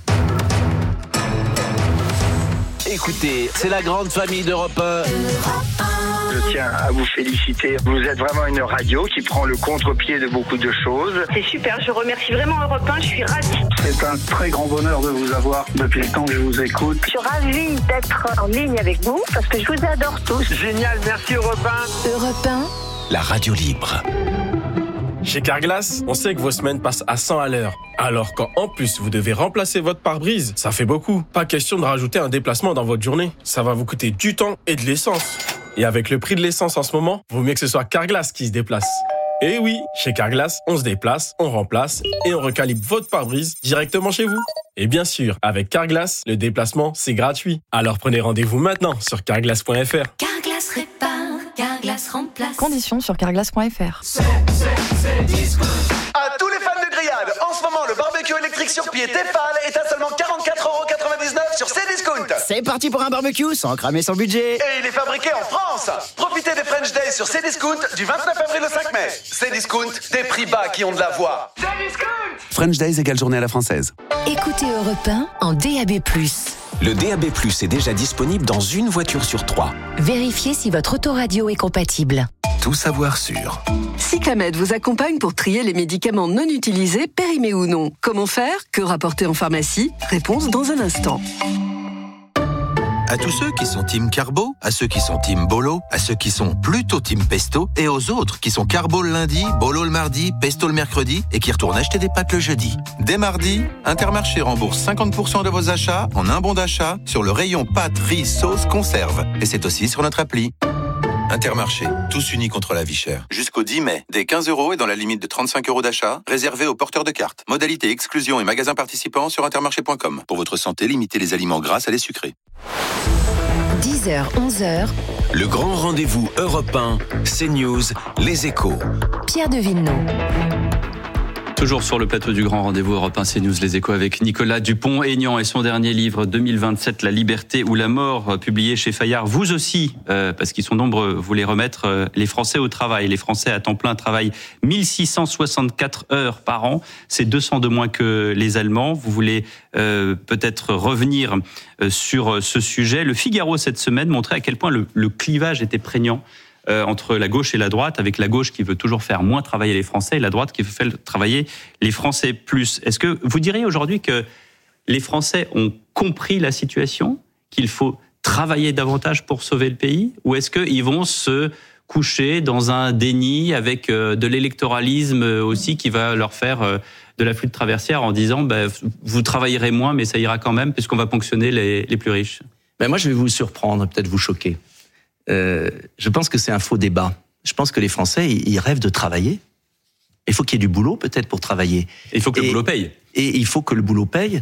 Écoutez, c'est la grande famille d'Europe un. Je tiens à vous féliciter. Vous êtes vraiment une radio qui prend le contre-pied de beaucoup de choses. C'est super, je remercie vraiment Europe un, je suis ravie. C'est un très grand bonheur de vous avoir depuis le temps que je vous écoute. Je suis ravie d'être en ligne avec vous parce que je vous adore tous. Génial, merci Europe un. Europe un, la radio libre. Chez Carglass, on sait que vos semaines passent à cent à l'heure. Alors quand en plus vous devez remplacer votre pare-brise, ça fait beaucoup. Pas question de rajouter un déplacement dans votre journée. Ça va vous coûter du temps et de l'essence. Et avec le prix de l'essence en ce moment, vaut mieux que ce soit Carglass qui se déplace. Et oui, chez Carglass, on se déplace, on remplace et on recalibre votre pare-brise directement chez vous. Et bien sûr, avec Carglass, le déplacement, c'est gratuit. Alors prenez rendez-vous maintenant sur carglass point f r. Carglass répare, Carglass remplace. Conditions sur carglass point f r. C'est, c'est, c'est disco. À tous les fans de grillade, en ce moment, le barbecue électrique sur pied Tefal est à seulement quarante-quatre euros quatre-vingt-dix-neuf sur Cdiscount. C'est parti pour un barbecue sans cramer son budget. Et il est fabriqué en France. Profitez des French Days sur Cdiscount du vingt-neuf avril au cinq mai. Cdiscount, des prix bas qui ont de la voix. Cdiscount. French Days égale journée à la française. Écoutez Europe un en D A B plus. Le D A B plus est déjà disponible dans une voiture sur trois. Vérifiez si votre autoradio est compatible. Tout savoir sur. Cyclamed vous accompagne pour trier les médicaments non utilisés, périmés ou non. Comment faire ? Que rapporter en pharmacie ? Réponse dans un instant. À tous ceux qui sont team carbo, à ceux qui sont team bolo, à ceux qui sont plutôt team pesto, et aux autres qui sont carbo le lundi, bolo le mardi, pesto le mercredi, et qui retournent acheter des pâtes le jeudi. Dès mardi, Intermarché rembourse cinquante pour cent de vos achats en un bon d'achat sur le rayon pâtes, riz, sauce, conserve. Et c'est aussi sur notre appli. Intermarché, tous unis contre la vie chère. Jusqu'au dix mai, dès quinze euros et dans la limite de trente-cinq euros d'achat, réservé aux porteurs de cartes. Modalité exclusion et magasins participants sur intermarché point com. Pour votre santé, limitez les aliments gras à les sucrés. dix heures, onze heures. Le grand rendez-vous Europe un, CNews, Les Échos. Pierre de Villeneuve. Toujours sur le plateau du grand rendez-vous Europe un CNews Les Échos avec Nicolas Dupont-Aignan et son dernier livre deux mille vingt-sept, La liberté ou la mort, publié chez Fayard. Vous aussi, euh, parce qu'ils sont nombreux, vous les remettre, euh, les Français au travail. Les Français à temps plein travaillent mille six cent soixante-quatre heures par an. C'est deux cents de moins que les Allemands. Vous voulez euh, peut-être revenir euh, sur ce sujet. Le Figaro, cette semaine, montrait à quel point le, le clivage était prégnant Euh, entre la gauche et la droite, avec la gauche qui veut toujours faire moins travailler les Français et la droite qui veut faire travailler les Français plus. Est-ce que vous diriez aujourd'hui que les Français ont compris la situation, qu'il faut travailler davantage pour sauver le pays, ou est-ce qu'ils vont se coucher dans un déni avec euh, de l'électoralisme aussi qui va leur faire euh, de la flûte traversière en disant bah, vous travaillerez moins mais ça ira quand même puisqu'on va ponctionner les, les plus riches? Ben moi je vais vous surprendre, peut-être vous choquer. Euh, je pense que c'est un faux débat. Je pense que les Français, ils rêvent de travailler. Il faut qu'il y ait du boulot, peut-être, pour travailler. Et il faut que et, le boulot paye. Et il faut que le boulot paye.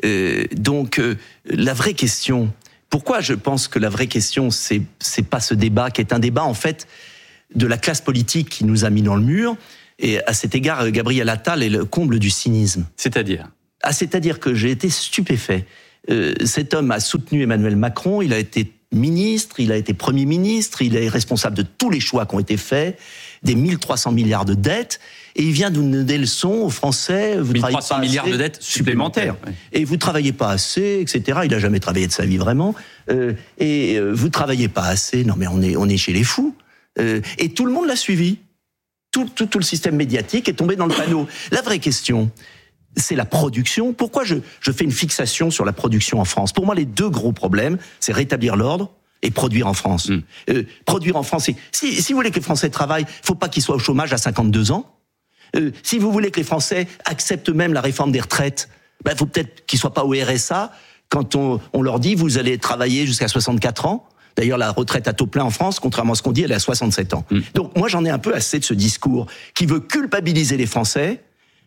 Euh, donc, euh, la vraie question, pourquoi je pense que la vraie question, c'est, c'est pas ce débat, qui est un débat, en fait, de la classe politique qui nous a mis dans le mur. Et à cet égard, Gabriel Attal est le comble du cynisme. C'est-à-dire ah, C'est-à-dire que j'ai été stupéfait. Euh, cet homme a soutenu Emmanuel Macron, il a été ministre, il a été Premier ministre, il est responsable de tous les choix qui ont été faits, des mille trois cents milliards de dettes, et il vient nous donner des leçons aux Français. Vous mille trois cents milliards de dettes supplémentaires. supplémentaires. Oui. Et vous travaillez pas assez, et cetera. Il n'a jamais travaillé de sa vie vraiment. Euh, et euh, vous travaillez pas assez. Non mais on est on est chez les fous. Euh, et tout le monde l'a suivi. Tout, tout tout le système médiatique est tombé dans le panneau. La vraie question, c'est la production. Pourquoi je, je fais une fixation sur la production en France ? Pour moi, les deux gros problèmes, c'est rétablir l'ordre et produire en France. Mmh. Euh, produire en France, c'est, si, si vous voulez que les Français travaillent, faut pas qu'ils soient au chômage à cinquante-deux ans. Euh, si vous voulez que les Français acceptent même la réforme des retraites, ben, faut peut-être qu'ils soient pas au R S A quand on, on leur dit vous allez travailler jusqu'à soixante-quatre ans. D'ailleurs, la retraite à taux plein en France, contrairement à ce qu'on dit, elle est à soixante-sept ans. Mmh. Donc, moi, j'en ai un peu assez de ce discours qui veut culpabiliser les Français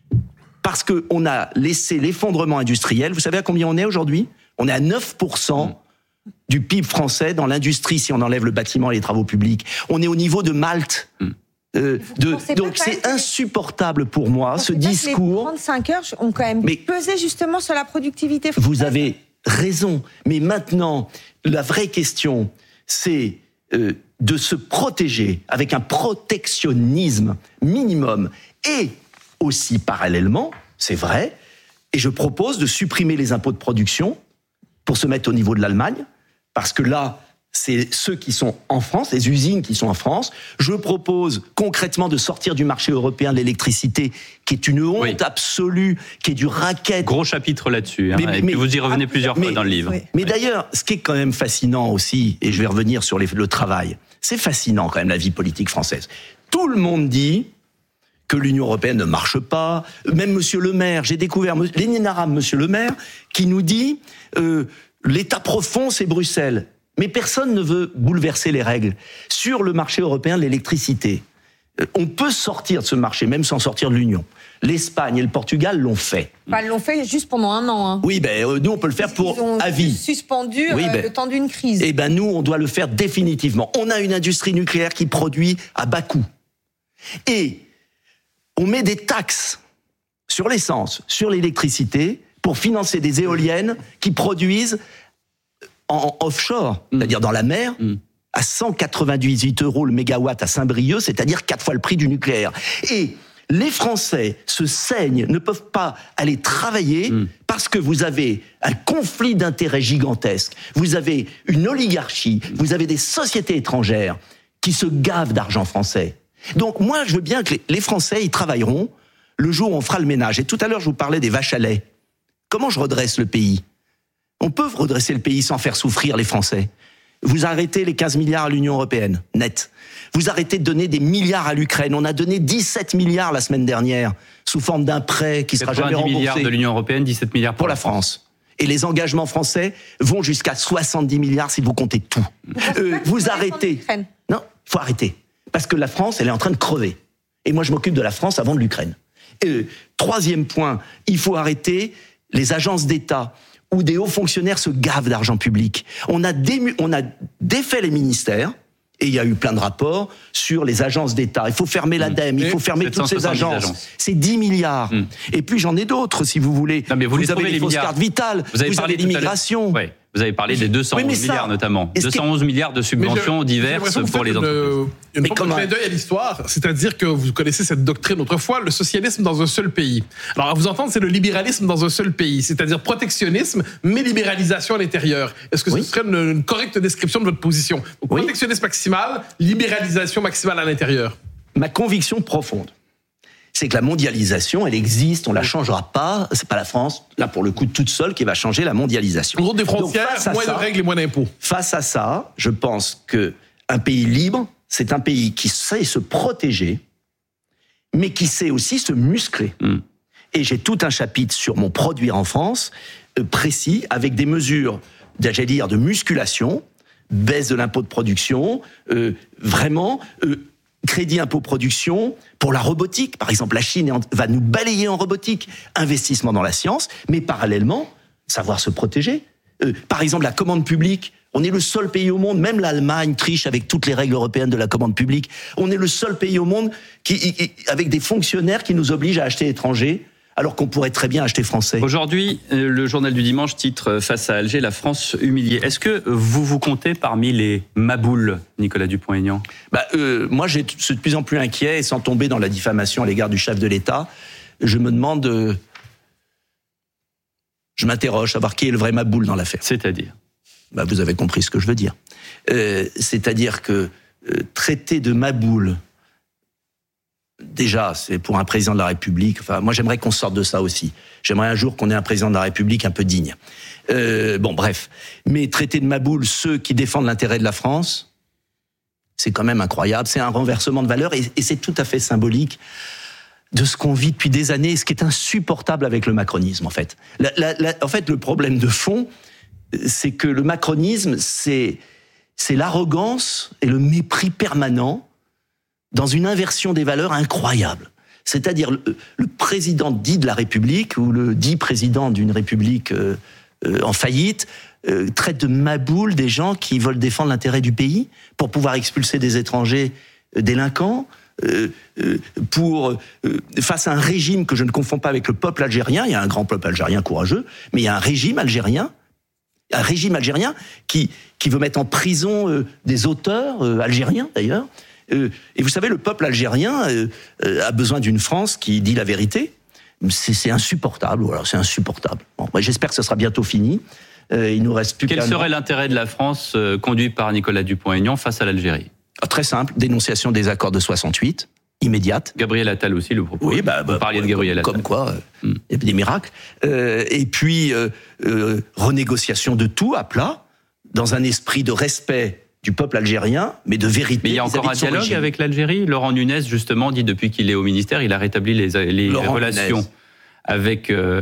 parce qu'on a laissé l'effondrement industriel. Vous savez à combien on est aujourd'hui ? On est à neuf pour cent mmh. du P I B français dans l'industrie, si on enlève le bâtiment et les travaux publics. On est au niveau de Malte. Mmh. Euh, de, donc c'est insupportable pour moi, ce discours. Les trente-cinq heures ont quand même mais pesé justement sur la productivité française. Vous avez raison, mais maintenant, la vraie question, c'est euh, de se protéger avec un protectionnisme minimum et aussi parallèlement, c'est vrai, et je propose de supprimer les impôts de production pour se mettre au niveau de l'Allemagne, parce que là, c'est ceux qui sont en France, les usines qui sont en France. Je propose concrètement de sortir du marché européen de l'électricité, qui est une honte oui. absolue, qui est du racket. Gros chapitre là-dessus, hein, mais, et mais, puis vous y revenez ah, plusieurs mais, fois dans le livre. Oui. Mais oui. d'ailleurs, ce qui est quand même fascinant aussi, et je vais revenir sur les, le travail, c'est fascinant quand même la vie politique française. Tout le monde dit que l'Union européenne ne marche pas. Même Monsieur Le Maire, j'ai découvert l'énénarame Monsieur Le Maire, qui nous dit euh, l'État profond, c'est Bruxelles. Mais personne ne veut bouleverser les règles. Sur le marché européen de l'électricité, on peut sortir de ce marché, même sans sortir de l'Union. L'Espagne et le Portugal l'ont fait. Enfin, ils l'ont fait juste pendant un an. Hein. Oui, ben nous, on peut le faire pour Ils ont à vie. suspendu oui, ben, euh, le temps d'une crise. Eh ben nous, on doit le faire définitivement. On a une industrie nucléaire qui produit à bas coût. Et on met des taxes sur l'essence, sur l'électricité, pour financer des éoliennes qui produisent en offshore, mmh. c'est-à-dire dans la mer, mmh. à cent quatre-vingt-dix-huit euros le mégawatt à Saint-Brieuc, c'est-à-dire quatre fois le prix du nucléaire. Et les Français se saignent, ne peuvent pas aller travailler mmh. parce que vous avez un conflit d'intérêts gigantesque, vous avez une oligarchie, mmh. vous avez des sociétés étrangères qui se gavent d'argent français. Donc moi, je veux bien que les Français, ils travailleront le jour où on fera le ménage. Et tout à l'heure, je vous parlais des vaches à lait. Comment je redresse le pays ? On peut redresser le pays sans faire souffrir les Français. Vous arrêtez les quinze milliards à l'Union européenne, net. Vous arrêtez de donner des milliards à l'Ukraine. On a donné dix-sept milliards la semaine dernière, sous forme d'un prêt qui sera jamais remboursé. milliards de l'Union européenne, dix-sept milliards pour, pour la France. France. Et les engagements français vont jusqu'à soixante-dix milliards si vous comptez tout. Vous, euh, vous arrêtez. Non, il faut arrêter. Parce que la France, elle est en train de crever. Et moi, je m'occupe de la France avant de l'Ukraine. Euh, troisième point, il faut arrêter les agences d'État où des hauts fonctionnaires se gavent d'argent public. On a, dému- on a défait les ministères, et il y a eu plein de rapports sur les agences d'État. Il faut fermer l'ADEME, mmh. il faut fermer toutes ces agences. agences. C'est dix milliards. Mmh. Et puis j'en ai d'autres, si vous voulez. Non, mais vous, vous avez les, les fausses cartes vitales, vous avez, vous parlé avez l'immigration. Ouais. Vous avez parlé des deux cent onze oui, milliards ça, notamment. deux cent onze milliards de subventions diverses pour les entreprises. Une, une forme de clin d'œil à l'histoire, c'est-à-dire que vous connaissez cette doctrine autrefois, le socialisme dans un seul pays. Alors à vous entendre, c'est le libéralisme dans un seul pays, c'est-à-dire protectionnisme, mais libéralisation à l'intérieur. Est-ce que oui. ce serait une, une correcte description de votre position ? Donc, oui. Protectionnisme maximal, libéralisation maximale à l'intérieur. Ma conviction profonde, c'est que la mondialisation, elle existe, on la changera pas. C'est pas la France, là pour le coup toute seule, qui va changer la mondialisation. En gros, des frontières, moins ça, de règles et moins d'impôts. Face à ça, je pense que un pays libre, c'est un pays qui sait se protéger, mais qui sait aussi se muscler. Mm. Et j'ai tout un chapitre sur mon produire en France, euh, précis, avec des mesures, j'allais dire, de musculation, baisse de l'impôt de production, euh, vraiment... Euh, crédit impôt production pour la robotique. Par exemple, la Chine va nous balayer en robotique. Investissement dans la science, mais parallèlement, savoir se protéger. Euh, par exemple, la commande publique. On est le seul pays au monde, même l'Allemagne triche avec toutes les règles européennes de la commande publique. On est le seul pays au monde qui, avec des fonctionnaires qui nous obligent à acheter étranger, alors qu'on pourrait très bien acheter français. Aujourd'hui, le journal du dimanche titre face à Alger, la France humiliée. Est-ce que vous vous comptez parmi les maboules, Nicolas Dupont-Aignan ? Bah, euh, moi, je suis de plus en plus inquiet, et sans tomber dans la diffamation à l'égard du chef de l'État, je me demande, euh, je m'interroge, savoir qui est le vrai maboule dans l'affaire. C'est-à-dire ? Bah, vous avez compris ce que je veux dire. Euh, c'est-à-dire que euh, traiter de maboule, déjà, c'est pour un président de la République. Enfin, moi, j'aimerais qu'on sorte de ça aussi. J'aimerais un jour qu'on ait un président de la République un peu digne. Euh, bon, bref. Mais traiter de maboule ceux qui défendent l'intérêt de la France, c'est quand même incroyable. C'est un renversement de valeur et, et c'est tout à fait symbolique de ce qu'on vit depuis des années, ce qui est insupportable avec le macronisme, en fait. La, la, la, en fait, le problème de fond, c'est que le macronisme, c'est, c'est l'arrogance et le mépris permanent dans une inversion des valeurs incroyable. C'est-à-dire le, le président dit de la République ou le dit président d'une République euh, euh, en faillite euh, traite de maboule des gens qui veulent défendre l'intérêt du pays pour pouvoir expulser des étrangers euh, délinquants, euh, euh, pour euh, face à un régime que je ne confonds pas avec le peuple algérien. Il y a un grand peuple algérien courageux, mais il y a un régime algérien un régime algérien qui, qui veut mettre en prison euh, des auteurs euh, algériens, d'ailleurs. Euh, et vous savez, le peuple algérien euh, euh, a besoin d'une France qui dit la vérité. C'est, c'est insupportable, voilà, c'est insupportable. Bon, moi, j'espère que ce sera bientôt fini. Euh, il nous reste plus Quel qu'un serait an. l'intérêt de la France euh, conduite par Nicolas Dupont-Aignan face à l'Algérie ? Ah, très simple, dénonciation des accords de soixante-huit, immédiate. Gabriel Attal aussi le propose. Oui, bah, bah, vous parliez de Gabriel Attal. Comme quoi, il euh, mm. y a des miracles. Euh, et puis, euh, euh, renégociation de tout à plat, dans un esprit de respect du peuple algérien, mais de vérité. Mais il y a encore un dialogue régime. Avec l'Algérie. Laurent Nunez, justement, dit depuis qu'il est au ministère, il a rétabli les, les relations Nunez. avec euh,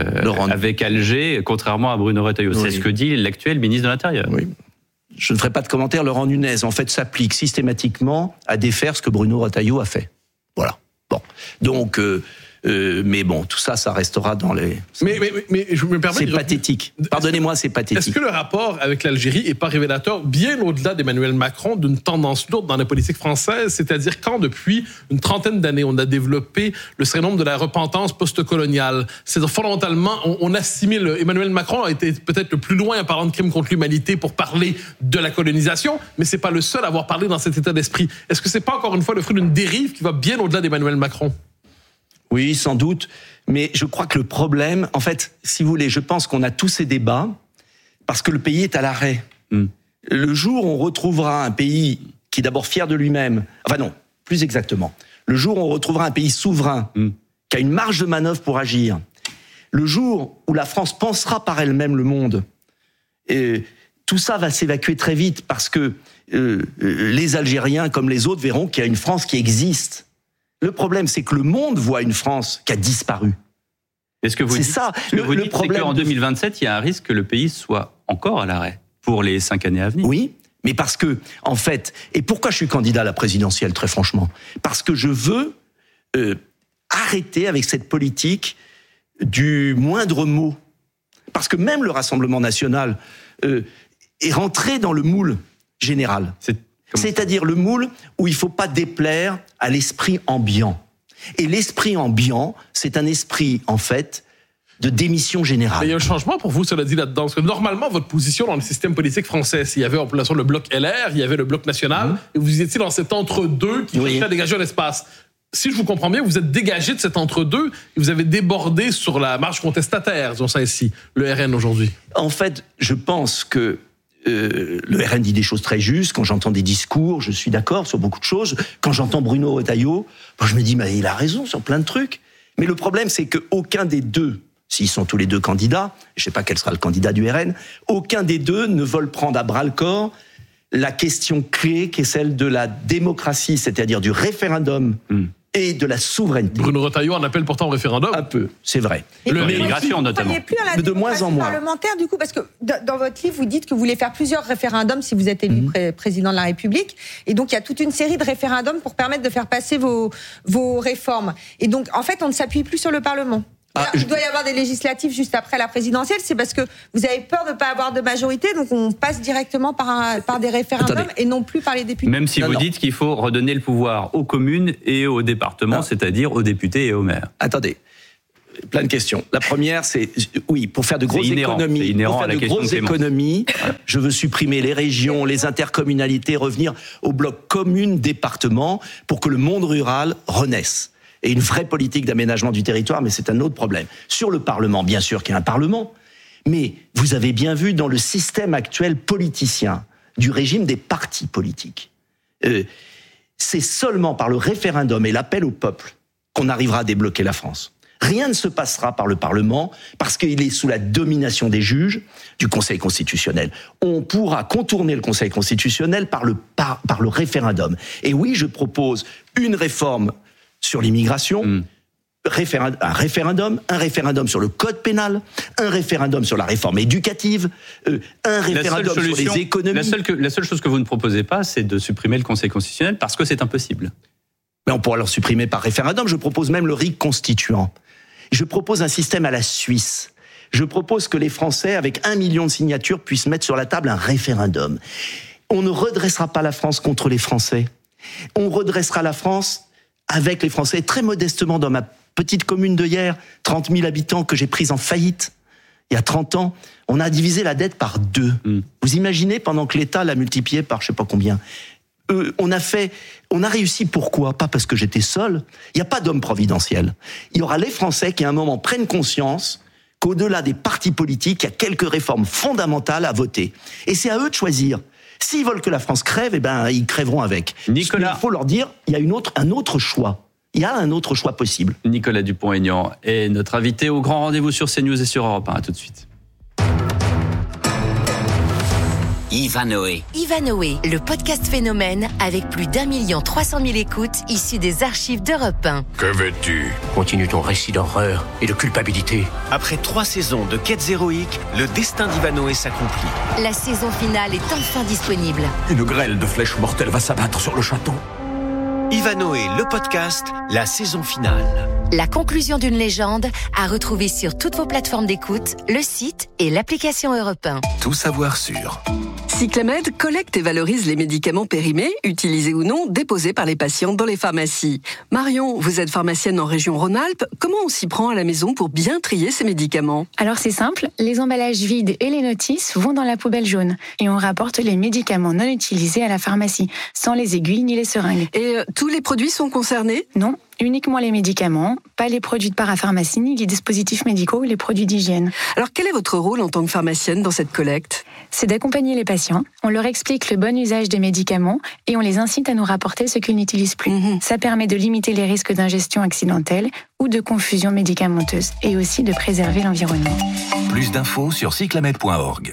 avec Alger, contrairement à Bruno Retailleau. Oui. C'est ce que dit l'actuel ministre de l'Intérieur. Oui. Je ne ferai pas de commentaire. Laurent Nunez, en fait, s'applique systématiquement à défaire ce que Bruno Retailleau a fait. Voilà. Bon. Donc, euh, euh, mais bon, tout ça, ça restera dans les... Mais, mais, mais je me permets... C'est de... pathétique. Pardonnez-moi, c'est pathétique. Est-ce que le rapport avec l'Algérie est pas révélateur, bien au-delà d'Emmanuel Macron, d'une tendance lourde dans la politique française? C'est-à-dire quand, depuis une trentaine d'années, on a développé le syndrome de la repentance post-coloniale. C'est-à-dire, fondamentalement, on, on assimile... Emmanuel Macron a été peut-être le plus loin en parlant de crimes contre l'humanité pour parler de la colonisation, mais c'est pas le seul à avoir parlé dans cet état d'esprit. Est-ce que c'est pas, encore une fois, le fruit d'une dérive qui va bien au-delà d'Emmanuel Macron? Oui, sans doute. Mais je crois que le problème, en fait, si vous voulez, je pense qu'on a tous ces débats parce que le pays est à l'arrêt. Mm. Le jour où on retrouvera un pays qui est d'abord fier de lui-même, enfin non, plus exactement, le jour où on retrouvera un pays souverain, mm. qui a une marge de manœuvre pour agir, le jour où la France pensera par elle-même le monde, et tout ça va s'évacuer très vite parce que euh, les Algériens, comme les autres, verront qu'il y a une France qui existe. Le problème, c'est que le monde voit une France qui a disparu. Est-ce que vous c'est dites, ça. Ce que le, vous le dites, problème c'est qu'en deux mille vingt-sept, il y a un risque que le pays soit encore à l'arrêt pour les cinq années à venir. Oui, mais parce que, en fait, et pourquoi je suis candidat à la présidentielle, très franchement ? Parce que je veux euh, arrêter avec cette politique du moindre mot. Parce que même le Rassemblement national euh, est rentré dans le moule général. C'est C'est-à-dire le moule où il ne faut pas déplaire à l'esprit ambiant. Et l'esprit ambiant, c'est un esprit, en fait, de démission générale. Mais il y a un changement pour vous, cela dit, là-dedans. Parce que normalement, votre position dans le système politique français, il y avait en population le bloc L R, il y avait le bloc national, mmh. et vous étiez dans cet entre-deux qui oui. cherchait à dégager un espace. Si je vous comprends bien, vous êtes dégagé de cet entre-deux et vous avez débordé sur la marge contestataire, disons ça ici, le R N aujourd'hui. En fait, je pense que Euh, le R N dit des choses très justes. Quand j'entends des discours, je suis d'accord sur beaucoup de choses. Quand j'entends Bruno Retailleau, moi je me dis, mais il a raison sur plein de trucs. Mais le problème, c'est qu'aucun des deux, s'ils sont tous les deux candidats, je ne sais pas quel sera le candidat du R N, aucun des deux ne veulent prendre à bras-le-corps la question clé qui est celle de la démocratie, c'est-à-dire du référendum. Mm. Et de la souveraineté. Bruno Retailleau en appelle pourtant au référendum. Un peu, c'est vrai. Et le l'immigration notamment. Vous ne plus à la de moins en moins. Parlementaire du coup, parce que dans votre livre vous dites que vous voulez faire plusieurs référendums si vous êtes élu mmh. pré- président de la République, et donc il y a toute une série de référendums pour permettre de faire passer vos vos réformes. Et donc en fait on ne s'appuie plus sur le Parlement. Ah, il doit y avoir des législatives juste après la présidentielle, c'est parce que vous avez peur de ne pas avoir de majorité, donc on passe directement par, un, par des référendums. Attendez. Et non plus par les députés. Même si non, vous non. dites qu'il faut redonner le pouvoir aux communes et aux départements, non. c'est-à-dire aux députés et aux maires. Attendez. Plein de questions. La première, c'est oui, pour faire de grosses inhérent, économies, pour faire de grosses économies, je veux supprimer les régions, les intercommunalités, revenir au bloc commune-département pour que le monde rural renaisse. Et une vraie politique d'aménagement du territoire, mais c'est un autre problème. Sur le Parlement, bien sûr qu'il y a un Parlement, mais vous avez bien vu dans le système actuel politicien du régime des partis politiques, euh, c'est seulement par le référendum et l'appel au peuple qu'on arrivera à débloquer la France. Rien ne se passera par le Parlement parce qu'il est sous la domination des juges du Conseil constitutionnel. On pourra contourner le Conseil constitutionnel par le, par, par le référendum. Et oui, je propose une réforme sur l'immigration, mmh. référendum, un référendum, un référendum sur le code pénal, un référendum sur la réforme éducative, euh, un référendum sur les économies. La seule, que, la seule chose que vous ne proposez pas, c'est de supprimer le Conseil constitutionnel parce que c'est impossible. Mais on pourra le supprimer par référendum. Je propose même le R I C constituant. Je propose un système à la Suisse. Je propose que les Français, avec un million de signatures, puissent mettre sur la table un référendum. On ne redressera pas la France contre les Français. On redressera la France avec les Français. Très modestement, dans ma petite commune de Hyères, trente mille habitants que j'ai prise en faillite il y a trente ans, on a divisé la dette par deux. Mmh. Vous imaginez, pendant que l'État l'a multiplié par je sais pas combien. Euh, on a fait, on a réussi pourquoi ? Pas parce que j'étais seul. Il n'y a pas d'homme providentiel. Il y aura les Français qui à un moment prennent conscience qu'au-delà des partis politiques, il y a quelques réformes fondamentales à voter. Et c'est à eux de choisir. S'ils veulent que la France crève, eh ben ils crèveront avec. Nicolas, il faut leur dire, il y a une autre, un autre choix. Il y a un autre choix possible. Nicolas Dupont-Aignan est notre invité au grand rendez-vous sur CNews et sur Europe un. À tout de suite. Ivanhoé. Ivanhoé, le podcast phénomène avec plus d'un million trois cent mille écoutes issues des archives d'Europe un. Que veux-tu ? Continue ton récit d'horreur et de culpabilité. Après trois saisons de quêtes héroïques, le destin d'Ivanhoé s'accomplit. La saison finale est enfin disponible. Une grêle de flèches mortelles va s'abattre sur le château. Ivanhoé, le podcast, la saison finale. La conclusion d'une légende à retrouver sur toutes vos plateformes d'écoute, le site et l'application Europe un. Tout savoir sur Cyclamed collecte et valorise les médicaments périmés, utilisés ou non, déposés par les patients dans les pharmacies. Marion, vous êtes pharmacienne en région Rhône-Alpes. Comment on s'y prend à la maison pour bien trier ces médicaments ? Alors c'est simple, les emballages vides et les notices vont dans la poubelle jaune. Et on rapporte les médicaments non utilisés à la pharmacie, sans les aiguilles ni les seringues. Et euh, tous les produits sont concernés ? Non. Uniquement les médicaments, pas les produits de parapharmacie, ni les dispositifs médicaux ou les produits d'hygiène. Alors quel est votre rôle en tant que pharmacienne dans cette collecte ? C'est d'accompagner les patients, on leur explique le bon usage des médicaments et on les incite à nous rapporter ce qu'ils n'utilisent plus. Mmh. Ça permet de limiter les risques d'ingestion accidentelle ou de confusion médicamenteuse et aussi de préserver l'environnement. Plus d'infos sur cyclamed point org.